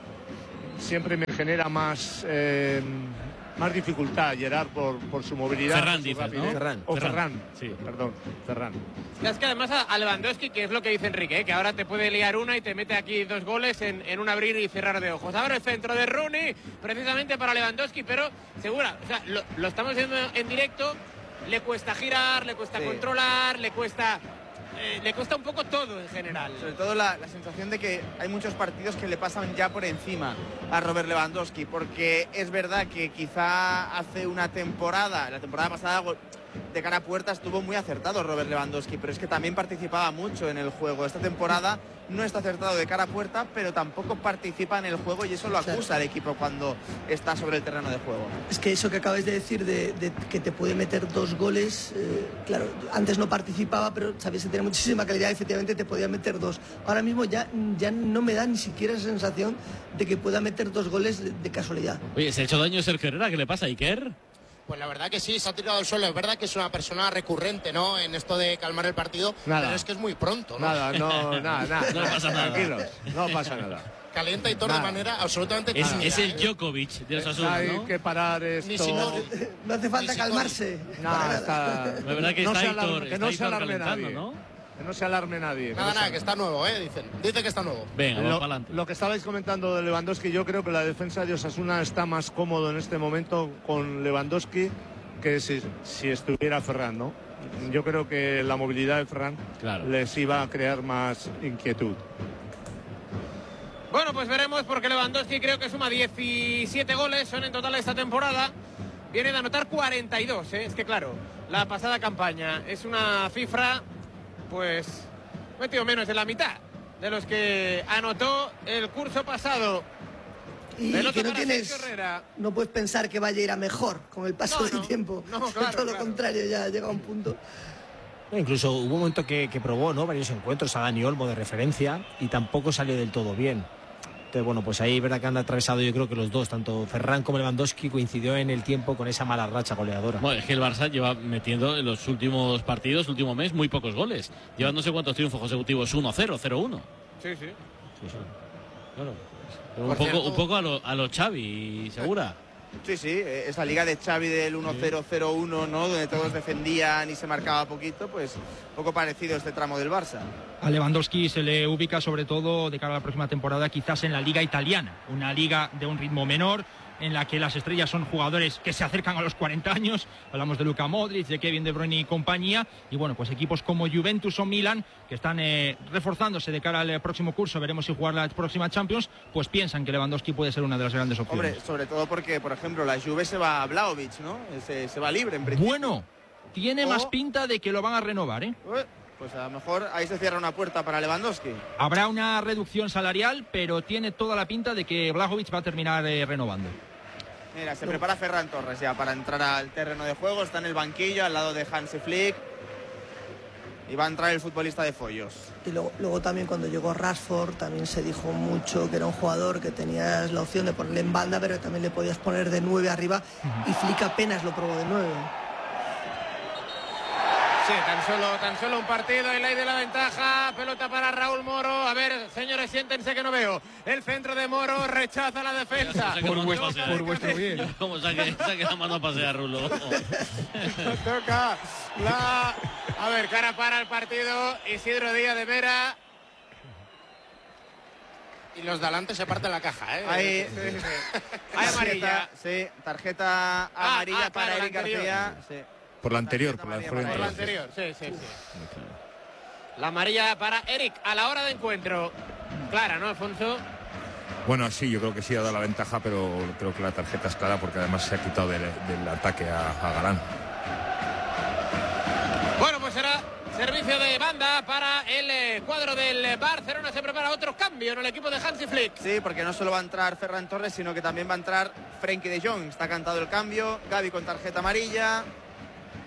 siempre me genera más... Eh, más dificultad Gerard por, por su movilidad. Ferran, por su dices, rapidez. ¿no? Ferran. O Ferran. Ferran, Sí. Perdón, Ferran. Es que además a, a Lewandowski, que es lo que dice Enrique, ¿eh? Que ahora te puede liar una y te mete aquí dos goles en, en un abrir y cerrar de ojos. Ahora el centro de Rooney, precisamente para Lewandowski, pero segura, o sea, lo, lo estamos viendo en directo, le cuesta girar, le cuesta Sí. controlar, le cuesta... Eh, le cuesta un poco todo en general. Sobre todo la, la sensación de que hay muchos partidos que le pasan ya por encima a Robert Lewandowski, porque es verdad que quizá hace una temporada, la temporada pasada de cara a puerta estuvo muy acertado Robert Lewandowski, pero es que también participaba mucho en el juego. Esta temporada no está acertado de cara a puerta, pero tampoco participa en el juego y eso lo acusa al equipo cuando está sobre el terreno de juego. Es que eso que acabáis de decir de, de que te puede meter dos goles, eh, claro, antes no participaba, pero sabías que tenía muchísima calidad, efectivamente te podía meter dos. Ahora mismo ya, ya no me da ni siquiera esa sensación de que pueda meter dos goles de, de casualidad. Oye, se ha hecho daño Sergio Herrera, ¿qué le pasa a Iker? Pues la verdad que sí, se ha tirado al suelo. Es verdad que es una persona recurrente, ¿no? En esto de calmar el partido, Nada. pero es que es muy pronto, ¿no? Nada, no, nada, nada. No pasa nada. Tranquilos, no pasa nada. Calienta y todo de Nada. manera absolutamente Es, tímida, es el ¿eh? Djokovic de Osasuna, Hay ¿no? que parar esto. Ni si no- No hace falta Ni si calmarse. No, está... La verdad que no está se Aitor, alarme, que está no se Aitor alarme calentando, nadie. ¿no? Que no se alarme nadie. Nada, no nada, se que está nuevo, ¿eh? Dicen. Dice que está nuevo. Venga, vamos Lo, para adelante. lo que estabais comentando de Lewandowski, yo creo que la defensa de Osasuna está más cómodo en este momento con Lewandowski que si, si estuviera Ferran, ¿no? Yo creo que la movilidad de Ferran Claro. les iba a crear más inquietud. Bueno, pues veremos, porque Lewandowski creo que suma diecisiete goles, son en total esta temporada. Viene de anotar cuarenta y dos, ¿eh? Es que claro, la pasada campaña es una cifra, pues, metido menos de la mitad de los que anotó el curso pasado. Y Pelota que no para tienes, Sergio Herrera. no puedes pensar que vaya a ir a mejor con el paso No, del no. tiempo. No, claro, Todo lo claro. contrario, ya llega a un punto. Incluso hubo un momento que, que probó, ¿no?, varios encuentros a Dani Olmo de referencia y tampoco salió del todo bien. Entonces, bueno, pues ahí verdad que han atravesado, yo creo que los dos, tanto Ferran como Lewandowski, coincidió en el tiempo con esa mala racha goleadora. Bueno, es que el Barça lleva metiendo en los últimos partidos, último mes, muy pocos goles. Lleva no sé cuántos triunfos consecutivos, uno cero, cero uno. Sí, sí. Sí, sí. Claro. Un Por poco, cierto- un poco a lo, a lo Xavi, segura. Sí, sí, eh, esa liga de Xavi del uno cero cero uno, ¿no? Donde todos defendían y se marcaba poquito, pues un poco parecido a este tramo del Barça. A Lewandowski se le ubica sobre todo de cara a la próxima temporada quizás en la liga italiana, una liga de un ritmo menor en la que las estrellas son jugadores que se acercan a los cuarenta años. Hablamos de Luka Modric, de Kevin De Bruyne y compañía, y bueno, pues equipos como Juventus o Milan que están eh, reforzándose de cara al eh, próximo curso, veremos si jugar la próxima Champions, pues piensan que Lewandowski puede ser una de las grandes opciones. Hombre, sobre todo porque, por ejemplo, la Juve se va a Vlahovic, ¿no? Se, se va libre en principio. Bueno, tiene O- más pinta de que lo van a renovar, ¿eh? Eh, Pues a lo mejor ahí se cierra una puerta para Lewandowski. Habrá una reducción salarial, pero tiene toda la pinta de que Vlahovic va a terminar eh, renovando. Mira, se prepara Ferran Torres ya para entrar al terreno de juego. Está en el banquillo al lado de Hansi Flick. Y va a entrar el futbolista de Follos. Y luego, luego también cuando llegó Rashford también se dijo mucho que era un jugador que tenías la opción de ponerle en banda, pero que también le podías poner de nueve arriba. Y Flick apenas lo probó de nueve. Sí, tan solo, tan solo un partido, el ley de la ventaja, pelota para Raúl Moro. A ver, señores, siéntense que no veo. El centro de Moro rechaza la defensa. Por vuestro, por vuestro bien. Como saque, saque la mano a pasear, Rulo. Toca la... A ver, cara para el partido, Isidro Díaz de Vera. Y los de adelante se parten la caja, ¿eh? Ahí, Sí, sí. Hay amarilla. Sí, tarjeta amarilla ah, para claro, Eric la anterior. García. Sí. Por la anterior, por la, por la Por la anterior. anterior, sí, sí, sí. La amarilla para Eric a la hora de encuentro. Clara, ¿no, Alfonso? Bueno, sí, yo creo que sí ha dado la ventaja, pero creo que la tarjeta es clara porque además se ha quitado del, del ataque a, a Galán. Bueno, pues será servicio de banda para el eh, cuadro del Barcelona. Se prepara otro cambio en el equipo de Hansi Flick. Sí, porque no solo va a entrar Ferran Torres, sino que también va a entrar Frenkie de Jong. Está cantado el cambio. Gavi con tarjeta amarilla.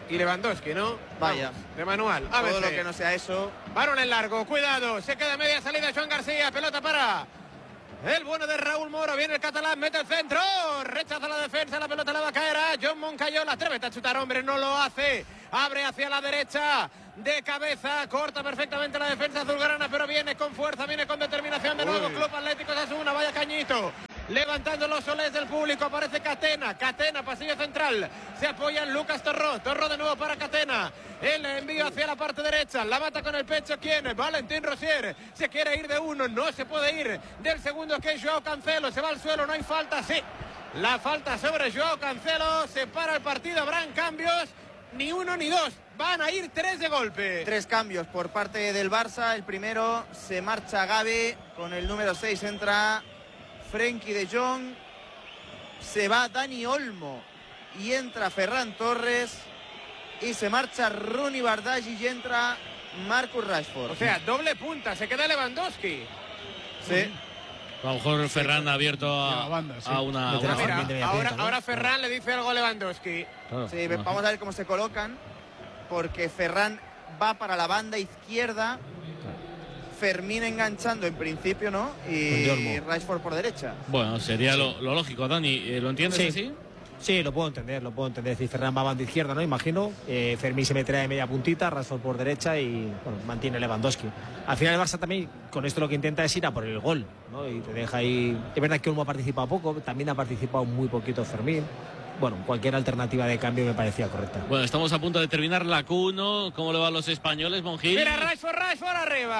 y Lewandowski, ¿no? Vaya. Vamos, de manual. A Todo ver lo que no sea eso. Balón en largo, cuidado. Se queda media salida Joan García. Pelota para el bueno de Raúl Moro. Viene el catalán, mete el centro. Rechaza la defensa, la pelota la va a caer a John Moncayola. Atrévete a chutar, hombre, no lo hace. Abre hacia la derecha. De cabeza, corta perfectamente la defensa azulgrana, pero viene con fuerza, viene con determinación de nuevo. Uy. Club Atlético Osasuna, vaya cañito. Levantando los soles del público, aparece Catena. Catena, pasillo central. Se apoya en Lucas Torró. Torró de nuevo para Catena. El envío hacia la parte derecha. La mata con el pecho. ¿Quién? Valentín Rosier. Se quiere ir de uno. No se puede ir del segundo, que es Joao Cancelo. Se va al suelo. No hay falta. Sí. La falta sobre Joao Cancelo. Se para el partido. Habrán cambios. Ni uno ni dos. Van a ir tres de golpe. Tres cambios por parte del Barça. El primero, se marcha Gavi. Con el número seis entra Frenkie de Jong. Se va Dani Olmo y entra Ferran Torres. Y se marcha Rooney Bardghji y entra Marcus Rashford. O sea, doble punta. Se queda Lewandowski. Sí. A lo mejor Ferran ha abierto a, a, banda, sí. a una... Ah, mira, mira, ahora, ahora Ferran le dice algo a Lewandowski. Claro, sí, no. Vamos a ver cómo se colocan. Porque Ferran va para la banda izquierda. Fermín enganchando en principio, ¿no? Y Rashford por derecha. Bueno, sería lo, lo lógico, Dani. ¿Lo entiendes sí. así? Sí, lo puedo entender, lo puedo entender. Si Ferran va a banda izquierda, ¿no? Imagino. Eh, Fermín se meterá de media puntita, Rashford por derecha y bueno, mantiene Lewandowski. Al final el Barça también, con esto lo que intenta es ir a por el gol, ¿no? Y te deja ahí... Es verdad que Olmo ha participado poco, también ha participado muy poquito Fermín. Bueno, cualquier alternativa de cambio me parecía correcta. Bueno, estamos a punto de terminar la Q uno. ¿Cómo le van los españoles, Monjil? Mira, Rashford, Rashford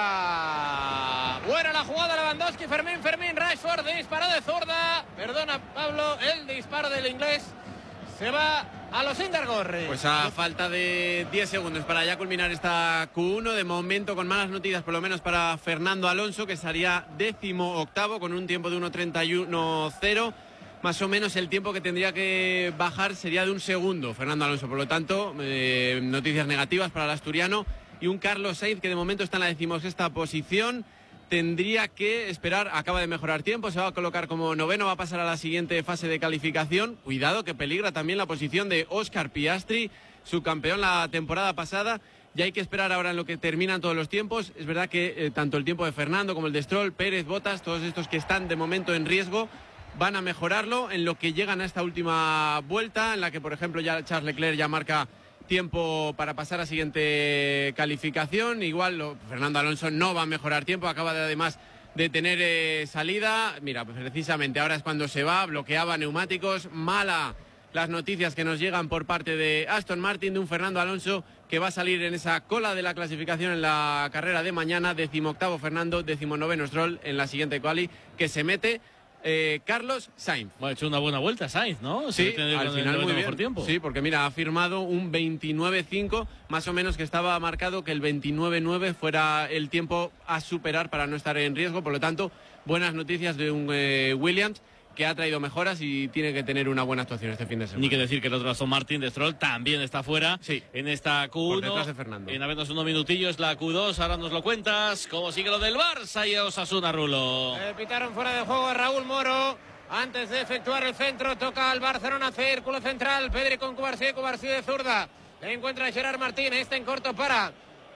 arriba. Buena la jugada, Lewandowski, Fermín, Fermín, Rashford, disparo de zurda. Perdona, Pablo, el disparo del inglés. Se va a los Indergorri. Pues a falta de diez segundos para ya culminar esta Q uno. De momento con malas noticias, por lo menos para Fernando Alonso, que estaría décimo octavo con un tiempo de uno treinta y uno cero. Más o menos el tiempo que tendría que bajar sería de un segundo Fernando Alonso. Por lo tanto, eh, noticias negativas para el asturiano. Y un Carlos Sainz que de momento está en la decimosexta posición. Tendría que esperar, acaba de mejorar tiempo, se va a colocar como noveno, va a pasar a la siguiente fase de calificación. Cuidado que peligra también la posición de Óscar Piastri, subcampeón la temporada pasada. Ya hay que esperar ahora en lo que terminan todos los tiempos. Es verdad que eh, tanto el tiempo de Fernando como el de Stroll, Pérez, Bottas, todos estos que están de momento en riesgo, van a mejorarlo en lo que llegan a esta última vuelta, en la que, por ejemplo, ya Charles Leclerc ya marca tiempo para pasar a la siguiente calificación. Igual lo, Fernando Alonso no va a mejorar tiempo, acaba de, además de tener eh, salida. Mira, pues precisamente ahora es cuando se va, bloqueaba neumáticos. Mala las noticias que nos llegan por parte de Aston Martin, de un Fernando Alonso que va a salir en esa cola de la clasificación en la carrera de mañana. Decimoctavo Fernando, decimonoveno Stroll en la siguiente quali, que se mete Eh, Carlos Sainz. Ha hecho una buena vuelta Sainz, ¿no? Sí, al final muy bien. Tiempo. Sí, porque mira, ha firmado un veintinueve cinco, más o menos que estaba marcado que el veintinueve nueve fuera el tiempo a superar para no estar en riesgo. Por lo tanto, buenas noticias de un eh, Williams que ha traído mejoras y tiene que tener una buena actuación este fin de semana. Ni que decir que el otro Aston Martin de Stroll también está fuera sí. en esta Q uno. Por detrás de Fernando. En apenas unos minutillos la Q dos, ahora nos lo cuentas. ¿Cómo sigue lo del Barça y Osasuna, Rulo? Eh, pitaron fuera de juego a Raúl Moro. Antes de efectuar el centro, toca al Barcelona, círculo central. Pedri con Cubarsí, Cubarsí de zurda. Le encuentra a Gerard Martín, este en corto para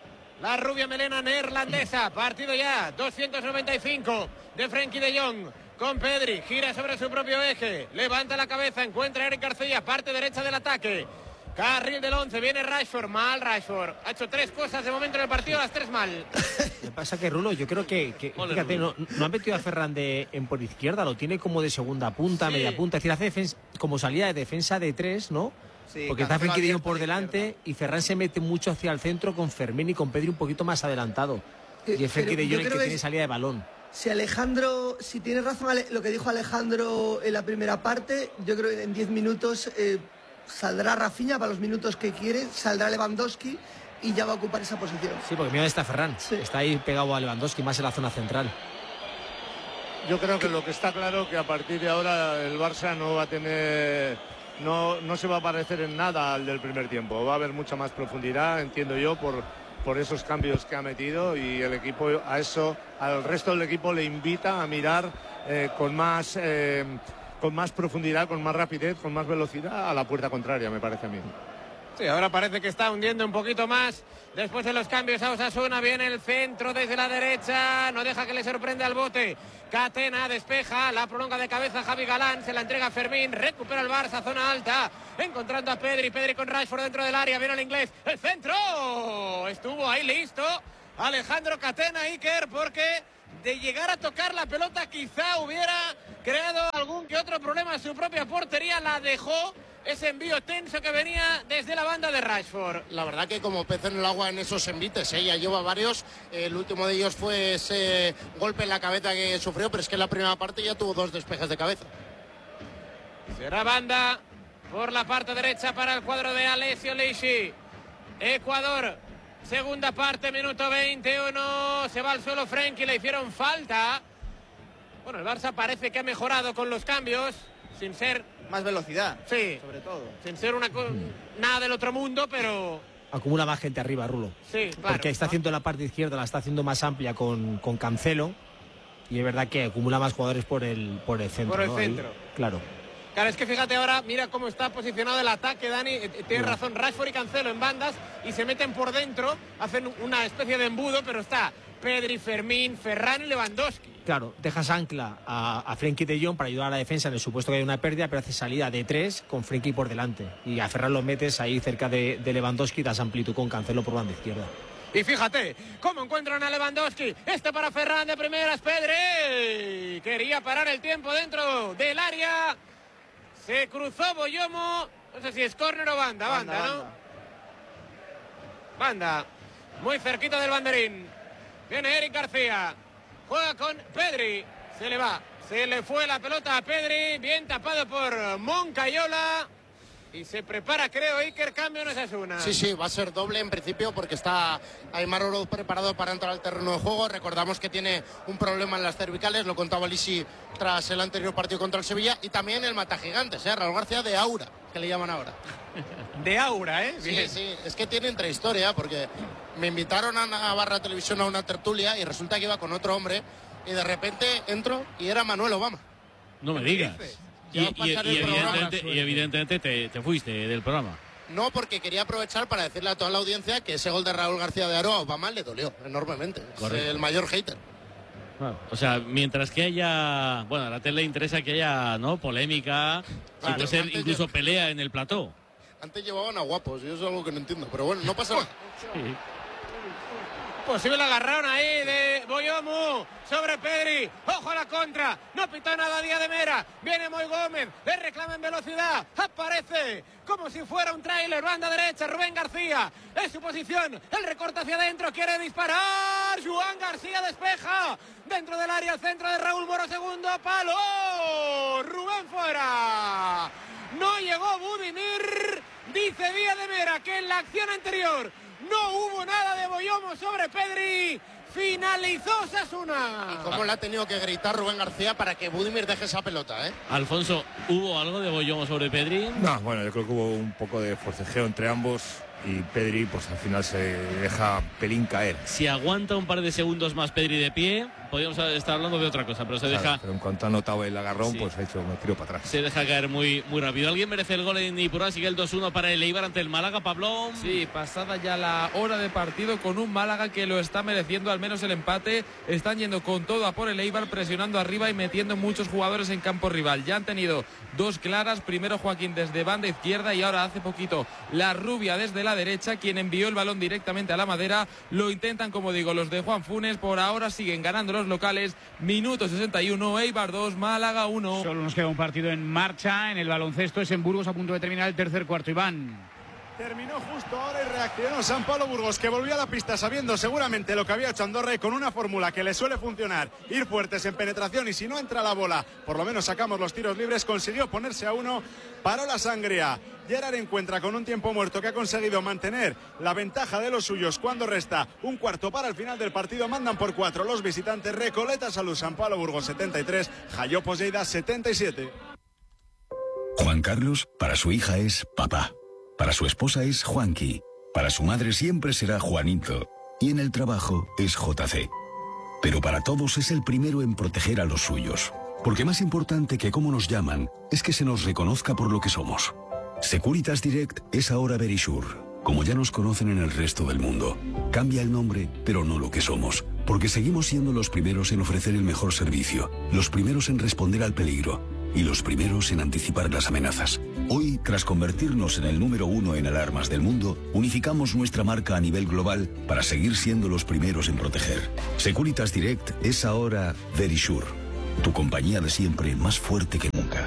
la rubia melena neerlandesa. Partido ya, doscientos noventa y cinco de Frenkie de Jong. Con Pedri, gira sobre su propio eje, levanta la cabeza, encuentra a Eric García, parte derecha del ataque. Carril del once, viene Rashford, mal Rashford. Ha hecho tres cosas de momento en el partido, las tres mal. Lo que pasa que Rulo, yo creo que, que fíjate, no, no han metido a Ferran de, en por izquierda, lo tiene como de segunda punta, sí. media punta, es decir, hace defensa, como salida de defensa de tres, ¿no? Sí, porque está Frenkie de Jong por delante y Ferran se mete mucho hacia el centro con Fermín y con Pedri un poquito más adelantado. Eh, y es Frenkie de Jong el que, que tiene salida de balón. Si Alejandro, si tiene razón lo que dijo Alejandro en la primera parte, yo creo que en diez minutos eh, saldrá Rafinha para los minutos que quiere, saldrá Lewandowski y ya va a ocupar esa posición. Sí, porque mira dónde está Ferran, sí. Está ahí pegado a Lewandowski, más en la zona central. Yo creo que lo que está claro que a partir de ahora el Barça no va a tener, no, no se va a parecer en nada al del primer tiempo, va a haber mucha más profundidad, entiendo yo, por... por esos cambios que ha metido y el equipo a eso, al resto del equipo le invita a mirar eh, con más eh, con más profundidad, con más rapidez, con más velocidad a la puerta contraria, me parece a mí. Sí, ahora parece que está hundiendo un poquito más. Después de los cambios a Osasuna, viene el centro desde la derecha, no deja que le sorprenda al bote. Catena despeja, la prolonga de cabeza Javi Galán, se la entrega a Fermín, recupera el Barça, zona alta, encontrando a Pedri, Pedri con Rashford dentro del área, viene el inglés, el centro, estuvo ahí listo Alejandro Catena, Iker, porque de llegar a tocar la pelota quizá hubiera creado algún que otro problema en su propia portería, la dejó. Ese envío tenso que venía desde la banda de Rashford. La verdad que como pez en el agua en esos envites, ¿eh? Ya lleva varios. El último de ellos fue ese golpe en la cabeza que sufrió, pero es que en la primera parte ya tuvo dos despejes de cabeza. Será banda por la parte derecha para el cuadro de Alessio Leixi. Ecuador, segunda parte, minuto veintiuno. Se va al suelo Frenkie, le hicieron falta. Bueno, el Barça parece que ha mejorado con los cambios, sin ser... Más velocidad, sí, sobre todo. Sin ser una co- nada del otro mundo, pero... Acumula más gente arriba, Rulo. Sí, claro. Porque está haciendo la parte izquierda, la está haciendo más amplia con, con Cancelo. Y es verdad que acumula más jugadores por el, por el centro. Por el ¿no? Ahí, centro. claro. Claro, es que fíjate ahora, mira cómo está posicionado el ataque, Dani. Eh, Tiene razón, Rashford y Cancelo en bandas y se meten por dentro, hacen una especie de embudo, pero está Pedri, Fermín, Ferran y Lewandowski. Claro, dejas ancla a, a Frenkie de Jong para ayudar a la defensa en el supuesto que hay una pérdida, pero hace salida de tres con Frenkie por delante. Y a Ferran lo metes ahí cerca de, de Lewandowski y das amplitud con Cancelo por banda izquierda. Y fíjate cómo encuentran a Lewandowski. Este para Ferran de primeras, Pedri. Quería parar el tiempo dentro del área. Se cruzó Boyomo. No sé si es córner o banda. Banda, banda, ¿no? Banda. Banda. Muy cerquita del banderín. Viene Eric García. Juega con Pedri. Se le va. Se le fue la pelota a Pedri. Bien tapado por Moncayola. Y se prepara, creo, Iker, cambio en Osasuna. Sí, sí, va a ser doble en principio porque está Aimar Oroz preparado para entrar al terreno de juego. Recordamos que tiene un problema en las cervicales, lo contaba Lisi tras el anterior partido contra el Sevilla. Y también el matagigantes, ¿eh? Raúl García de Aura, que le llaman ahora. De Aura, ¿eh? Sí, sí, es que tiene intrahistoria porque me invitaron a Navarra Televisión a una tertulia y resulta que iba con otro hombre y de repente entro y era Manuel Obama. No me digas. Y, y, y, evidentemente, y evidentemente te, te fuiste del programa. No, porque quería aprovechar para decirle a toda la audiencia que ese gol de Raúl García de Aro a Obama le dolió enormemente. Correcto. Es el mayor hater. Bueno, o sea, mientras que haya... Bueno, a la tele le interesa que haya, ¿no?, polémica, claro, si puede ser incluso llev... pelea en el plató. Antes llevaban a guapos y eso es algo que no entiendo, pero bueno, no pasa nada. Sí. Posible agarrón ahí de Boyomo sobre Pedri. Ojo a la contra. No pitó nada Díaz de Mera. Viene Moy Gómez. Le reclama en velocidad. Aparece como si fuera un tráiler. Banda derecha. Rubén García. Es su posición. El recorte hacia adentro. Quiere disparar. Joan García despeja. Dentro del área. El centro de Raúl Moro. Segundo palo. Rubén fuera. No llegó Budimir. Dice Díaz de Mera que en la acción anterior no hubo nada de Boyomo sobre Pedri. Finalizó Osasuna. ¿Y cómo le ha tenido que gritar Rubén García para que Budimir deje esa pelota, eh? Alfonso, ¿hubo algo de Boyomo sobre Pedri? No, bueno, yo creo que hubo un poco de forcejeo entre ambos y Pedri pues al final se deja pelín caer. Si aguanta un par de segundos más Pedri de pie, podríamos estar hablando de otra cosa, pero se claro, deja... Pero en cuanto ha notado el agarrón, sí, pues ha hecho, me tiro para atrás. Se deja caer muy, muy rápido. ¿Alguien merece el gol en Ipurúa? Sigue el dos uno para el Eibar ante el Málaga, Pablo. Sí, pasada ya la hora de partido con un Málaga que lo está mereciendo, al menos el empate. Están yendo con todo a por el Eibar, presionando arriba y metiendo muchos jugadores en campo rival. Ya han tenido dos claras, primero Joaquín desde banda izquierda y ahora hace poquito la Rubia desde la derecha, quien envió el balón directamente a la madera. Lo intentan, como digo, los de Juan Funes. Por ahora siguen ganando los locales. Minuto sesenta y uno, Eibar dos, Málaga uno. Solo nos queda un partido en marcha en el baloncesto. Es en Burgos, a punto de terminar el tercer cuarto. Iván. Terminó justo ahora y reaccionó San Pablo Burgos, que volvió a la pista sabiendo seguramente lo que había hecho Andorra y con una fórmula que le suele funcionar, ir fuertes en penetración y si no entra la bola, por lo menos sacamos los tiros libres. Consiguió ponerse a uno, paró la sangría. Gerard encuentra con un tiempo muerto que ha conseguido mantener la ventaja de los suyos cuando resta un cuarto para el final del partido. Mandan por cuatro los visitantes. Recoleta Salud, San Pablo Burgos setenta y tres, Jayopos Lleida setenta y siete. Juan Carlos para su hija es papá. Para su esposa es Juanqui, para su madre siempre será Juanito y en el trabajo es J C. Pero para todos es el primero en proteger a los suyos, porque más importante que cómo nos llaman es que se nos reconozca por lo que somos. Securitas Direct es ahora Verisure, como ya nos conocen en el resto del mundo. Cambia el nombre, pero no lo que somos, porque seguimos siendo los primeros en ofrecer el mejor servicio, los primeros en responder al peligro y los primeros en anticipar las amenazas. Hoy, tras convertirnos en el número uno en alarmas del mundo, unificamos nuestra marca a nivel global para seguir siendo los primeros en proteger. Securitas Direct es ahora Verisure, tu compañía de siempre más fuerte que nunca.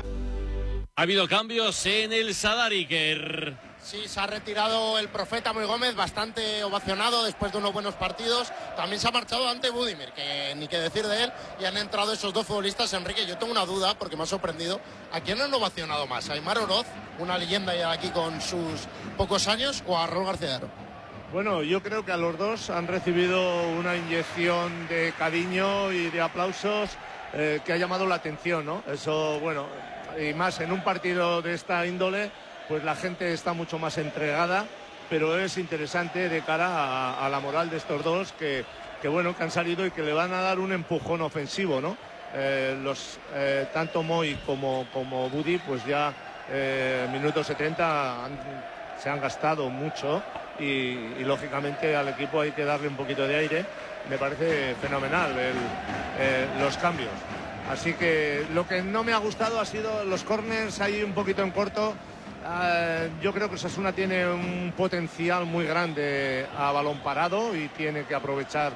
Ha habido cambios en el Sadar, Iker. Sí, se ha retirado el Profeta Muy Gómez, bastante ovacionado después de unos buenos partidos. También se ha marchado ante Budimir, que ni qué decir de él. Y han entrado esos dos futbolistas. Enrique, yo tengo una duda, porque me ha sorprendido. ¿A quién han ovacionado más? ¿A Aimar Oroz, una leyenda ya aquí con sus pocos años, o a Raúl García de Haro? Bueno, yo creo que a los dos han recibido una inyección de cariño y de aplausos eh, que ha llamado la atención, ¿no? Eso, bueno, y más en un partido de esta índole, pues la gente está mucho más entregada, pero es interesante de cara a, a la moral de estos dos que, que, bueno, que han salido y que le van a dar un empujón ofensivo, ¿no? Eh, los, eh, tanto Moy como, como Budi, pues ya eh, minuto setenta han, se han gastado mucho y, y lógicamente al equipo hay que darle un poquito de aire. Me parece fenomenal el, eh, los cambios. Así que lo que no me ha gustado ha sido los corners ahí un poquito en corto. Uh, yo creo que Osasuna tiene un potencial muy grande a balón parado y tiene que aprovechar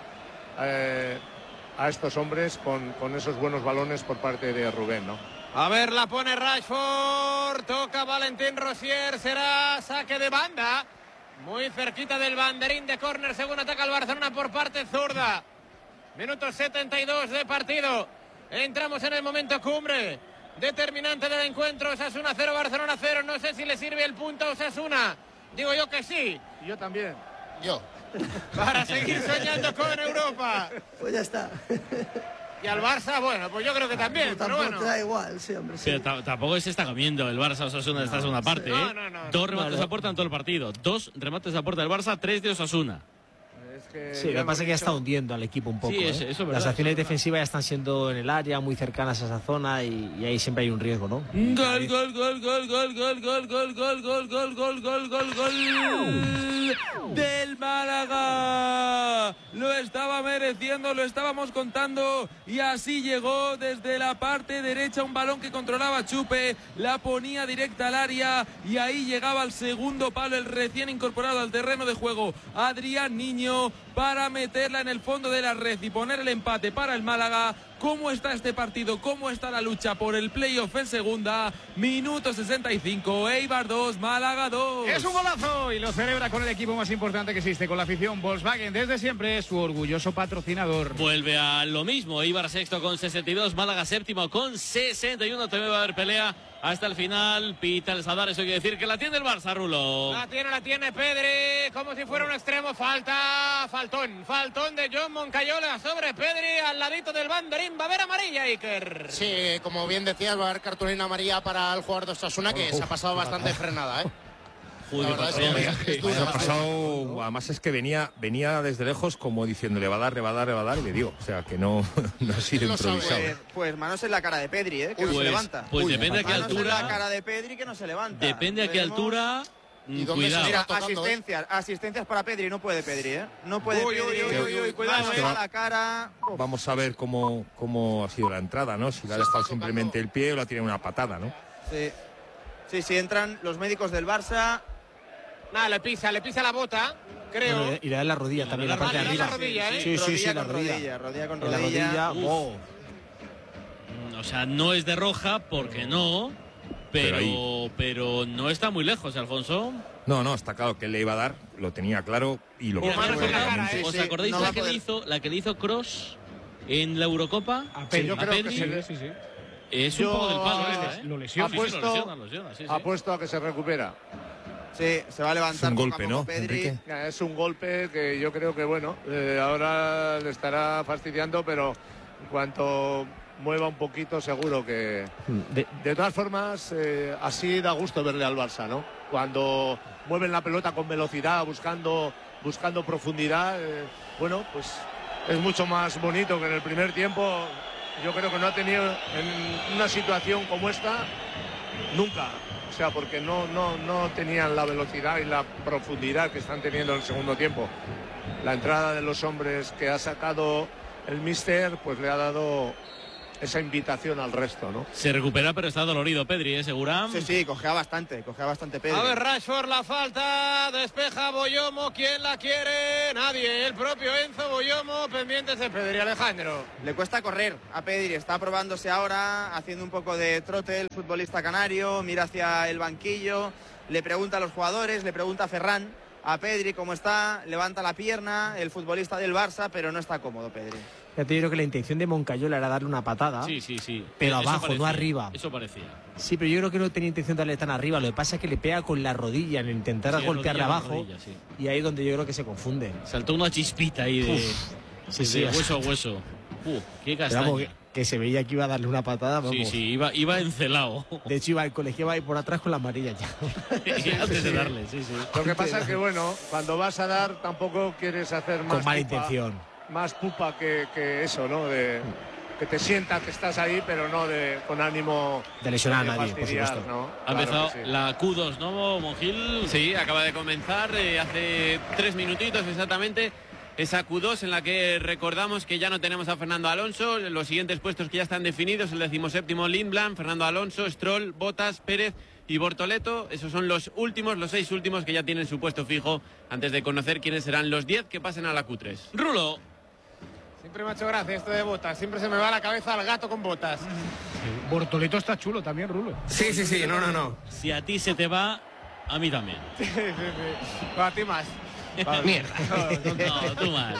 uh, a estos hombres con, con esos buenos balones por parte de Rubén, ¿no? A ver, la pone Rashford, toca Valentín Rosier, será saque de banda. Muy cerquita del banderín de córner, según ataca el Barcelona por parte zurda. Minuto setenta y dos de partido. Entramos en el momento cumbre determinante del encuentro. Osasuna cero, Barcelona cero. No sé si le sirve el punto a Osasuna. Digo yo que sí. Yo también. Yo. Para seguir soñando con Europa. Pues ya está. Y al Barça, bueno, pues yo creo que también. Pero pero bueno. te da igual, sí, hombre. Sí. Pero tampoco se está comiendo el Barça Osasuna de esta segunda parte. No, ¿eh? no, no. Dos remates Vale. a puerta en todo el partido. Dos remates a puerta del Barça, tres de Osasuna. Que Sí, lo que pasa es que ya está hundiendo al equipo un poco. Sí, ¿eh? es- eso es verdad, Las acciones eso es defensivas ya están siendo en el área, muy cercanas a esa zona y, y ahí siempre hay un riesgo, ¿no? Gol, gol, gol, gol, gol, gol, gol, gol, gol, gol, gol, gol, gol, gol, gol del Málaga. Lo estaba mereciendo, lo estábamos contando y así llegó desde la parte derecha un balón que controlaba Chupe, la ponía directa al área y ahí llegaba al segundo palo el recién incorporado al terreno de juego Adrián Niño para meterla en el fondo de la red y poner el empate para el Málaga. ¿Cómo está este partido? ¿Cómo está la lucha por el playoff en segunda? Minuto sesenta y cinco, Eibar dos, Málaga dos. Es un golazo y lo celebra con el equipo más importante que existe, con la afición. Volkswagen, desde siempre, su orgulloso patrocinador. Vuelve a lo mismo. Eibar sexto con sesenta y dos, Málaga séptimo con sesenta y uno. También va a haber pelea hasta el final. Pita el Sadar, eso quiere decir que la tiene el Barça, Rulo. La tiene, la tiene Pedri, como si fuera un extremo. Falta, faltón, faltón de John Moncayola sobre Pedri, al ladito del banderín. Va a haber amarilla, Iker. Sí, como bien decías, va a haber cartulina amarilla para el jugador de Osasuna, que se ha pasado bastante frenada, ¿eh? La verdad es que es dura. Ha pasado, además es que venía, venía desde lejos como diciendo le va a dar, le va a dar, le va a dar y le dio. O sea que no, no ha sido improvisado. Pues, pues manos en la cara de Pedri, ¿eh? Que no Pues- se levanta. pues depende a qué Manos altura- en la cara de Pedri que no se levanta. Depende a qué Veremos- altura. ¿Y mm, dónde se Cuidado. Mira, asistencias, asistencias para Pedri, no puede Pedri, ¿eh? No puede Uy, Pedri, uy, uy, uy, uy, cuidado, manos eh. a la cara. Vamos a ver cómo, cómo ha sido la entrada, ¿no? Si le ha dejado simplemente el pie o la tiene una patada, ¿no? Sí, sí, sí, entran los médicos del Barça. Nada, le pisa, le pisa la bota, creo. Bueno, y le da en la rodilla también, la la parte de rodilla, arriba. la rodilla, ¿eh? Sí, sí, sí, rodilla la con rodilla. rodilla, rodilla con En la rodilla. rodilla, Uf. oh. O sea, no es de roja, porque no. Pero, Pero pero, no está muy lejos, Alfonso. No, no, está claro que él le iba a dar, lo tenía claro y lo Mira, que mira, fue mira, realmente- ¿Os sí, acordáis no va la, a que le poder. hizo, la que le hizo Cross en la Eurocopa? A Pedri, A yo creo que Pedri. sí, sí, sí. Es un Yo- poco del palo Ah, este, ¿eh? lo lesiona. Sí, sí, lo Apuesto- lesiona, lo lesiona, sí, sí. Apuesto a que se recupera. Sí, se va a levantar. Es un poco a golpe, poco ¿no, Pedri. Enrique? Ya, Es un golpe que yo creo que, bueno, eh, ahora le estará fastidiando, pero en cuanto mueva un poquito, seguro que... De- De todas formas, eh, así da gusto verle al Barça, ¿no? Cuando mueven la pelota con velocidad, buscando, buscando profundidad, eh, bueno, pues es mucho más bonito que en el primer tiempo. Yo creo que no ha tenido en una situación como esta nunca. O sea, porque no, no, no tenían la velocidad y la profundidad que están teniendo en el segundo tiempo. La entrada de los hombres que ha sacado el míster, pues le ha dado esa invitación al resto, ¿no? Se recupera, pero está dolorido Pedri, ¿eh, Segura? Sí, sí, cogea bastante, cogea bastante Pedri. A ver, Rashford, la falta, despeja Boyomo, ¿quién la quiere? Nadie, el propio Enzo Boyomo, pendientes de Pedri. Alejandro. Le cuesta correr a Pedri, está probándose ahora, haciendo un poco de trote el futbolista canario, mira hacia el banquillo, le pregunta a los jugadores, le pregunta a Ferran, a Pedri cómo está, levanta la pierna, el futbolista del Barça, pero no está cómodo Pedri. Ya te digo que la intención de Moncayola era darle una patada. Sí, sí, sí. Pero Eso abajo, parecía, no arriba. Eso parecía. Sí, pero yo creo que no tenía intención de darle tan arriba. Lo que pasa es que le pega con la rodilla en intentar Sí, golpearle rodilla, abajo. rodilla, sí. Y ahí es donde yo creo que se confunde. Saltó una chispita ahí de, Uf, sí, de sí, hueso a hueso. Uh, qué Pero castaña. vamos, que, que se veía que iba a darle una patada. Vamos. Sí, sí, iba, iba encelado. De hecho, iba el colegio iba a ir por atrás con la amarilla ya. Antes de darle, sí, sí. Lo que pasa es que, bueno, cuando vas a dar tampoco quieres hacer más Con mala pupa, intención. más pupa que, que eso, ¿no? De que te sientas que estás ahí, pero no de con ánimo de lesionar de a nadie, por fastidiar, supuesto. ¿no? Ha Claro empezado que sí. la Q dos, ¿no, Monjil? Sí, acaba de comenzar eh, hace tres minutitos exactamente. Esa Q dos en la que recordamos que ya no tenemos a Fernando Alonso. Los siguientes puestos que ya están definidos: el decimoséptimo Lindblad, Fernando Alonso, Stroll, Bottas, Pérez y Bortoleto. Esos son los últimos, los seis últimos que ya tienen su puesto fijo antes de conocer quiénes serán los diez que pasen a la Q tres. Rulo. Siempre me ha hecho gracia esto de Botas, siempre se me va a la cabeza al gato con botas. Bortoleto está chulo también, Rulo. Sí, sí, sí, no, no, no. Si a ti se te va, a mí también. Sí, sí, sí. A ti más. Mierda. No, tú más.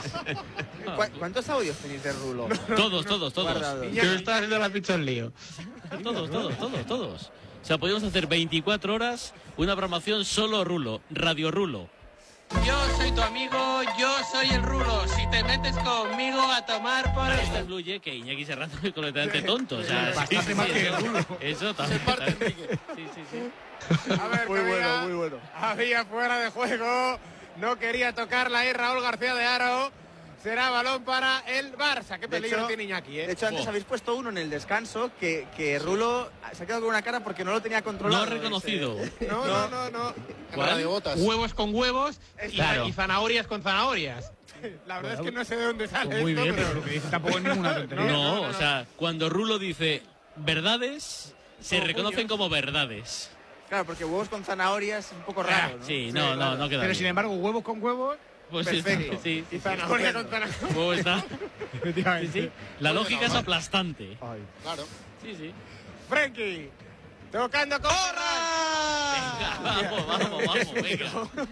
¿Cu- ¿Cuántos audios tenéis de Rulo? Todos, todos, todos. Guardados. Yo estaba haciendo la pizza en lío. Todos, todos, todos, todos. O sea, podríamos hacer veinticuatro horas una programación solo Rulo, Radio Rulo. Yo soy tu amigo, yo soy el Rulo. Si te metes conmigo a tomar por el... Esto influye que Iñaki Serrano es completamente tonto. O sea, Bastante sí, sí, más sí, que eso, Rulo. eso también. también. Sí, sí, sí. A ver, Muy que bueno, había- muy bueno. Había fuera de juego, no quería tocarla ahí Raúl García de Aro. Será balón para el Barça. Qué De peligro hecho- tiene Iñaki, ¿eh? De hecho, antes Oh. habéis puesto uno en el descanso que, que Rulo se ha quedado con una cara porque no lo tenía controlado. No reconocido. Ese- No, no, no, no. ¿Cuál? Radio Botas. Huevos con huevos y, Claro. y zanahorias con zanahorias. La verdad es que no sé de dónde sale Muy esto, bien, pero... pero lo que dice tampoco es ninguna tontería. No, o sea, cuando Rulo dice verdades, se Como reconocen puños. como verdades. Claro, porque huevos con zanahorias es un poco raro, ¿no? Sí, no, no, no queda Pero bien. sin embargo, huevos con huevos, Pues sí, perfecto. sí, Y zanahoria con zanahoria. ¿Cómo está? efectivamente. Sí, sí. La lógica es aplastante. Claro. Sí, sí. Frenkie, tocando con Venga, vamos, vamos, vamos, venga.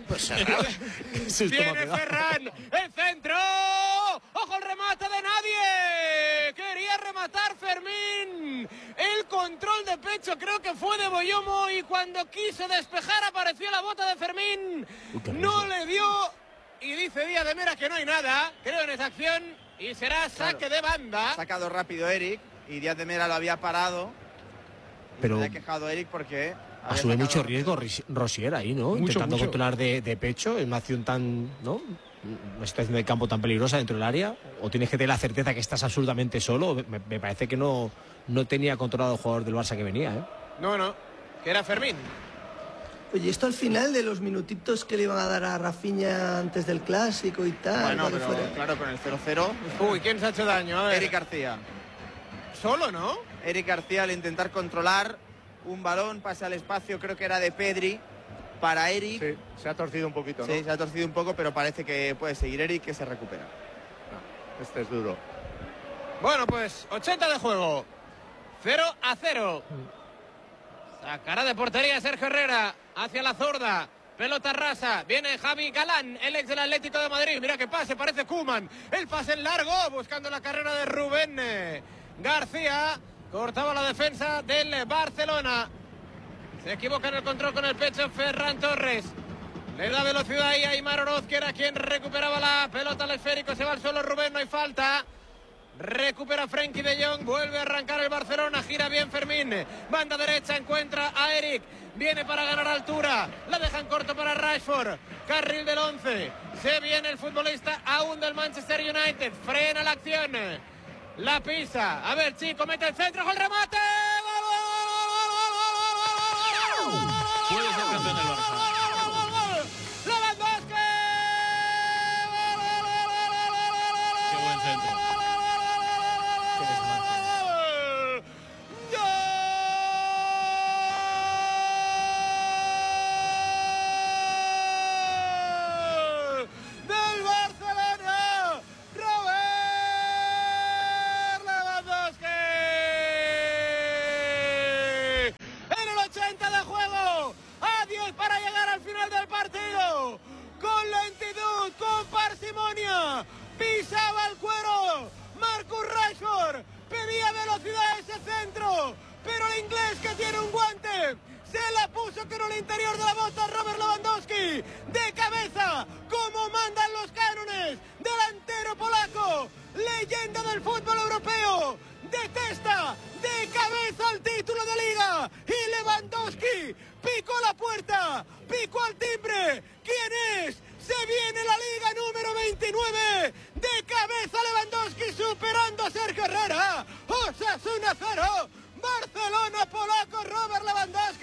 Viene Ferran, el centro. ¡Ojo el remate de nadie! Quería rematar Fermín. El control de pecho creo que fue de Boyomo y cuando quiso despejar apareció la bota de Fermín. No le dio y dice Díaz de Mera que no hay nada. Creo en esa acción y será saque de banda. Ha sacado rápido Eric y Díaz de Mera lo había parado. Pero Se ha quejado Eric porque... había asume sacado mucho rápido. riesgo Ris- Rosier ahí, ¿no? Mucho, Intentando mucho. controlar de, de pecho en una acción tan, ¿no? Una situación de campo tan peligrosa dentro del área. O tienes que tener la certeza que estás absolutamente solo. Me, me parece que no, no tenía controlado el jugador del Barça que venía, ¿eh? No, no, que era Fermín. Oye, esto al final de los minutitos que le iban a dar a Rafinha antes del clásico y tal. Bueno, cuando pero fuera. claro, con el cero cero. Uy, ¿quién se ha hecho daño? A ver. Eric García. Solo, ¿no? Eric García al intentar controlar un balón, pasa al espacio, creo que era de Pedri, para Eric. Sí, se ha torcido un poquito, ¿no? Sí, se ha torcido un poco, pero parece que puede seguir Eric, que se recupera. Este es duro. Bueno, pues ochenta de juego. cero a cero. Sacará de portería Sergio Herrera hacia la zurda. Pelota rasa. Viene Javi Galán, el ex del Atlético de Madrid. Mira que pase, parece Koeman. El pase en largo, buscando la carrera de Rubén eh, García. Cortaba la defensa del Barcelona. Se equivoca en el control con el pecho Ferran Torres. Le da velocidad ahí a Aimar Oroz, que era quien recuperaba la pelota al esférico. Se va al suelo Rubén, no hay falta. Recupera Frenkie de Jong, vuelve a arrancar el Barcelona, gira bien Fermín, banda derecha, encuentra a Eric, viene para ganar altura, la dejan corto para Rashford, carril del once, se viene el futbolista aún del Manchester United, frena la acción, la pisa, a ver Chico, mete el centro, el remate, ¡gol, gol, gol, gol, gol, gol, gol, gol, gol, gol! cuarenta de juego. A diez para llegar al final del partido. Con lentitud, con parsimonia. Pisaba el cuero. Marcus Rashford pedía velocidad a ese centro. Pero el inglés, que tiene un guante, se la puso con el interior de la bota. Robert Lewandowski, de cabeza, como mandan los cánones. Delantero polaco, leyenda del fútbol europeo. Detesta de cabeza el título de Liga. Y Lewandowski picó la puerta, picó al timbre. ¿Quién es? Se viene la Liga número veintinueve. De cabeza Lewandowski, superando a Sergio Herrera. Osasuna cero. Barcelona polaco, Robert Lewandowski.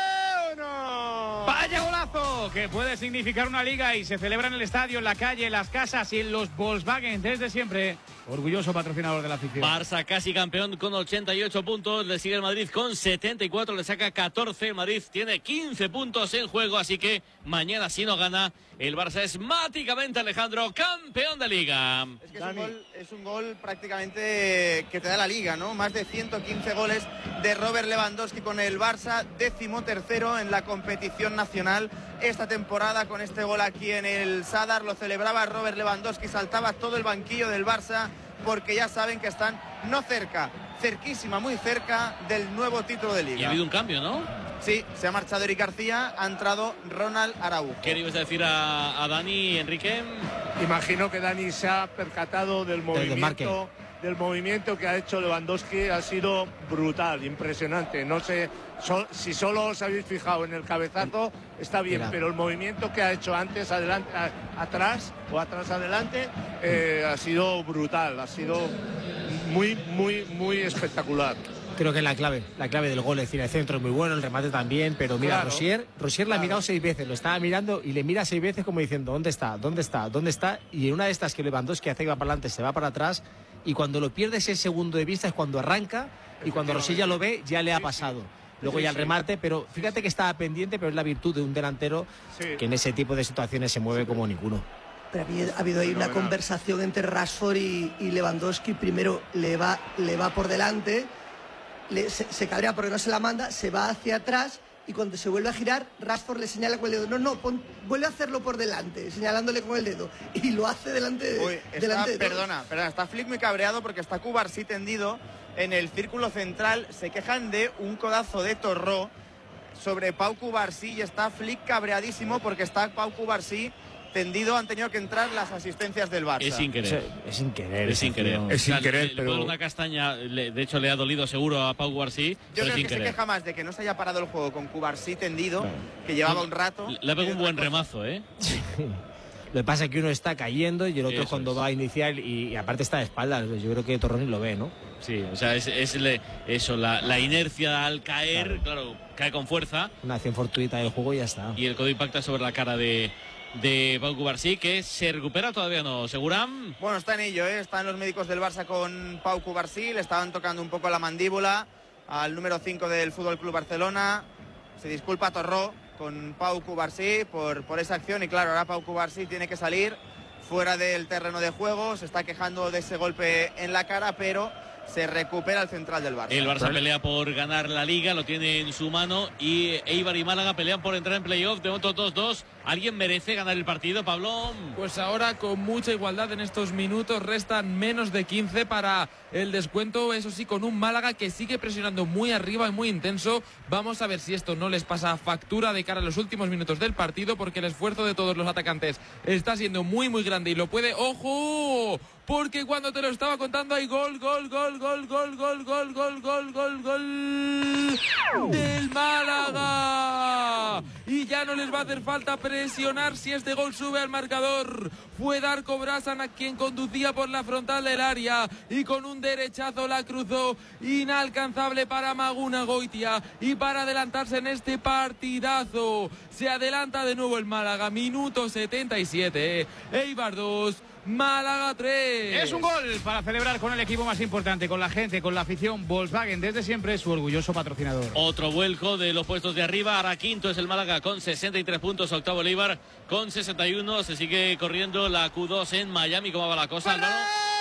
No. Vaya golazo, que puede significar una liga, y se celebra en el estadio, en la calle, en las casas y en los Volkswagen desde siempre. Orgulloso patrocinador de la afición. Barça casi campeón con ochenta y ocho puntos, le sigue el Madrid con setenta y cuatro, le saca catorce. El Madrid tiene quince puntos en juego, así que mañana, si no gana, el Barça es mágicamente, Alejandro, campeón de Liga. Es que es un, gol, es un gol prácticamente que te da la Liga, ¿no? Más de ciento quince goles de Robert Lewandowski con el Barça, décimo tercero en la competición nacional esta temporada. Con este gol aquí en el Sadar lo celebraba Robert Lewandowski, saltaba todo el banquillo del Barça, porque ya saben que están no cerca, cerquísima, muy cerca del nuevo título de Liga. Y ha habido un cambio, ¿no? Sí, se ha marchado Eric García, ha entrado Ronald Araujo. ¿Qué le ibas a decir a, a Dani, Enrique? Imagino que Dani se ha percatado del movimiento, del movimiento que ha hecho Lewandowski. Ha sido brutal, impresionante. No sé so, si solo os habéis fijado en el cabezazo, está bien, Mira. pero el movimiento que ha hecho antes, adelante, a, atrás o atrás adelante, eh, ha sido brutal, ha sido muy, muy, muy espectacular. Creo que es la clave, la clave del gol. Es decir, el centro es muy bueno, el remate también, pero mira, claro, Rosier, Rosier la ha mirado seis veces, lo estaba mirando y le mira seis veces como diciendo, ¿dónde está? ¿Dónde está? ¿Dónde está? Y en una de estas que Lewandowski hace que va para adelante, se va para atrás, y cuando lo pierde ese segundo de vista es cuando arranca, y cuando Rosier ya lo ve, ya le ha pasado. Luego sí, ya el remate, pero fíjate que estaba pendiente, pero es la virtud de un delantero sí. que en ese tipo de situaciones se mueve como ninguno. Pero ha habido ahí una conversación entre Rashford y, y Lewandowski. Primero le va, le va por delante, le, se, se cabrea porque no se la manda, se va hacia atrás, y cuando se vuelve a girar, Rashford le señala con el dedo. No, no, pon, vuelve a hacerlo por delante, señalándole con el dedo. Y lo hace delante de, Uy, está, delante de perdona, perdona, está Flick muy cabreado porque está Cubarsí tendido en el círculo central. Se quejan de un codazo de Torró sobre Pau Cubarsí, y está Flick cabreadísimo porque está Pau Cubarsí tendido. Han tenido que entrar las asistencias del Barça. Es sin querer. Es, es sin querer. Es sin querer. Es sin o sea, querer, le, pero... Le una castaña, le, de hecho le ha dolido seguro a Pau Cubarsí, Yo pero creo sin que querer. se queja más de que no se haya parado el juego con Cubarsí tendido, claro, que llevaba un rato. Le ha pegado un buen remazo, ¿eh? Lo que pasa es que uno está cayendo y el otro Eso cuando es. va a iniciar, y, y aparte está de espaldas. Yo creo que Torroni lo ve, ¿no? Sí, o sea, es, es le, eso, la, la inercia al caer, claro. claro, cae con fuerza. Una acción fortuita del juego y ya está. Y el codo impacta sobre la cara de, de Pau Cubarsí, que se recupera todavía, ¿no? ¿Seguram? Bueno, está en ello, ¿eh? Están los médicos del Barça con Pau Cubarsí, le estaban tocando un poco la mandíbula al número cinco del F C Barcelona. Se disculpa Torró con Pau Cubarsí por, por esa acción, y claro, ahora Pau Cubarsí tiene que salir fuera del terreno de juego. Se está quejando de ese golpe en la cara, pero se recupera el central del Barça. El Barça pelea por ganar la Liga, lo tiene en su mano, y Eibar y Málaga pelean por entrar en playoff. De momento dos dos. ¿Alguien merece ganar el partido, Pablo? Pues ahora con mucha igualdad en estos minutos, restan menos de quince para el descuento, eso sí, con un Málaga que sigue presionando muy arriba y muy intenso. Vamos a ver si esto no les pasa factura de cara a los últimos minutos del partido, porque el esfuerzo de todos los atacantes está siendo muy muy grande y lo puede, ¡ojo! Porque cuando te lo estaba contando hay gol, gol, gol, gol, gol, gol, gol, gol, gol, gol, gol del Málaga. Y ya no les va a hacer falta presionar si este gol sube al marcador. Fue Darko Brasan a quien conducía por la frontal del área y con un derechazo la cruzó, inalcanzable para Maguna Goitia, y para adelantarse en este partidazo. Se adelanta de nuevo el Málaga, minuto setenta y siete, Eibar dos, Málaga tres. Es un gol para celebrar con el equipo más importante, con la gente, con la afición. Volkswagen, desde siempre, su orgulloso patrocinador. Otro vuelco de los puestos de arriba. Ahora quinto es el Málaga con sesenta y tres puntos. Octavo el Eibar con sesenta y uno. Se sigue corriendo la Q dos en Miami. ¿Cómo va la cosa, Álvaro?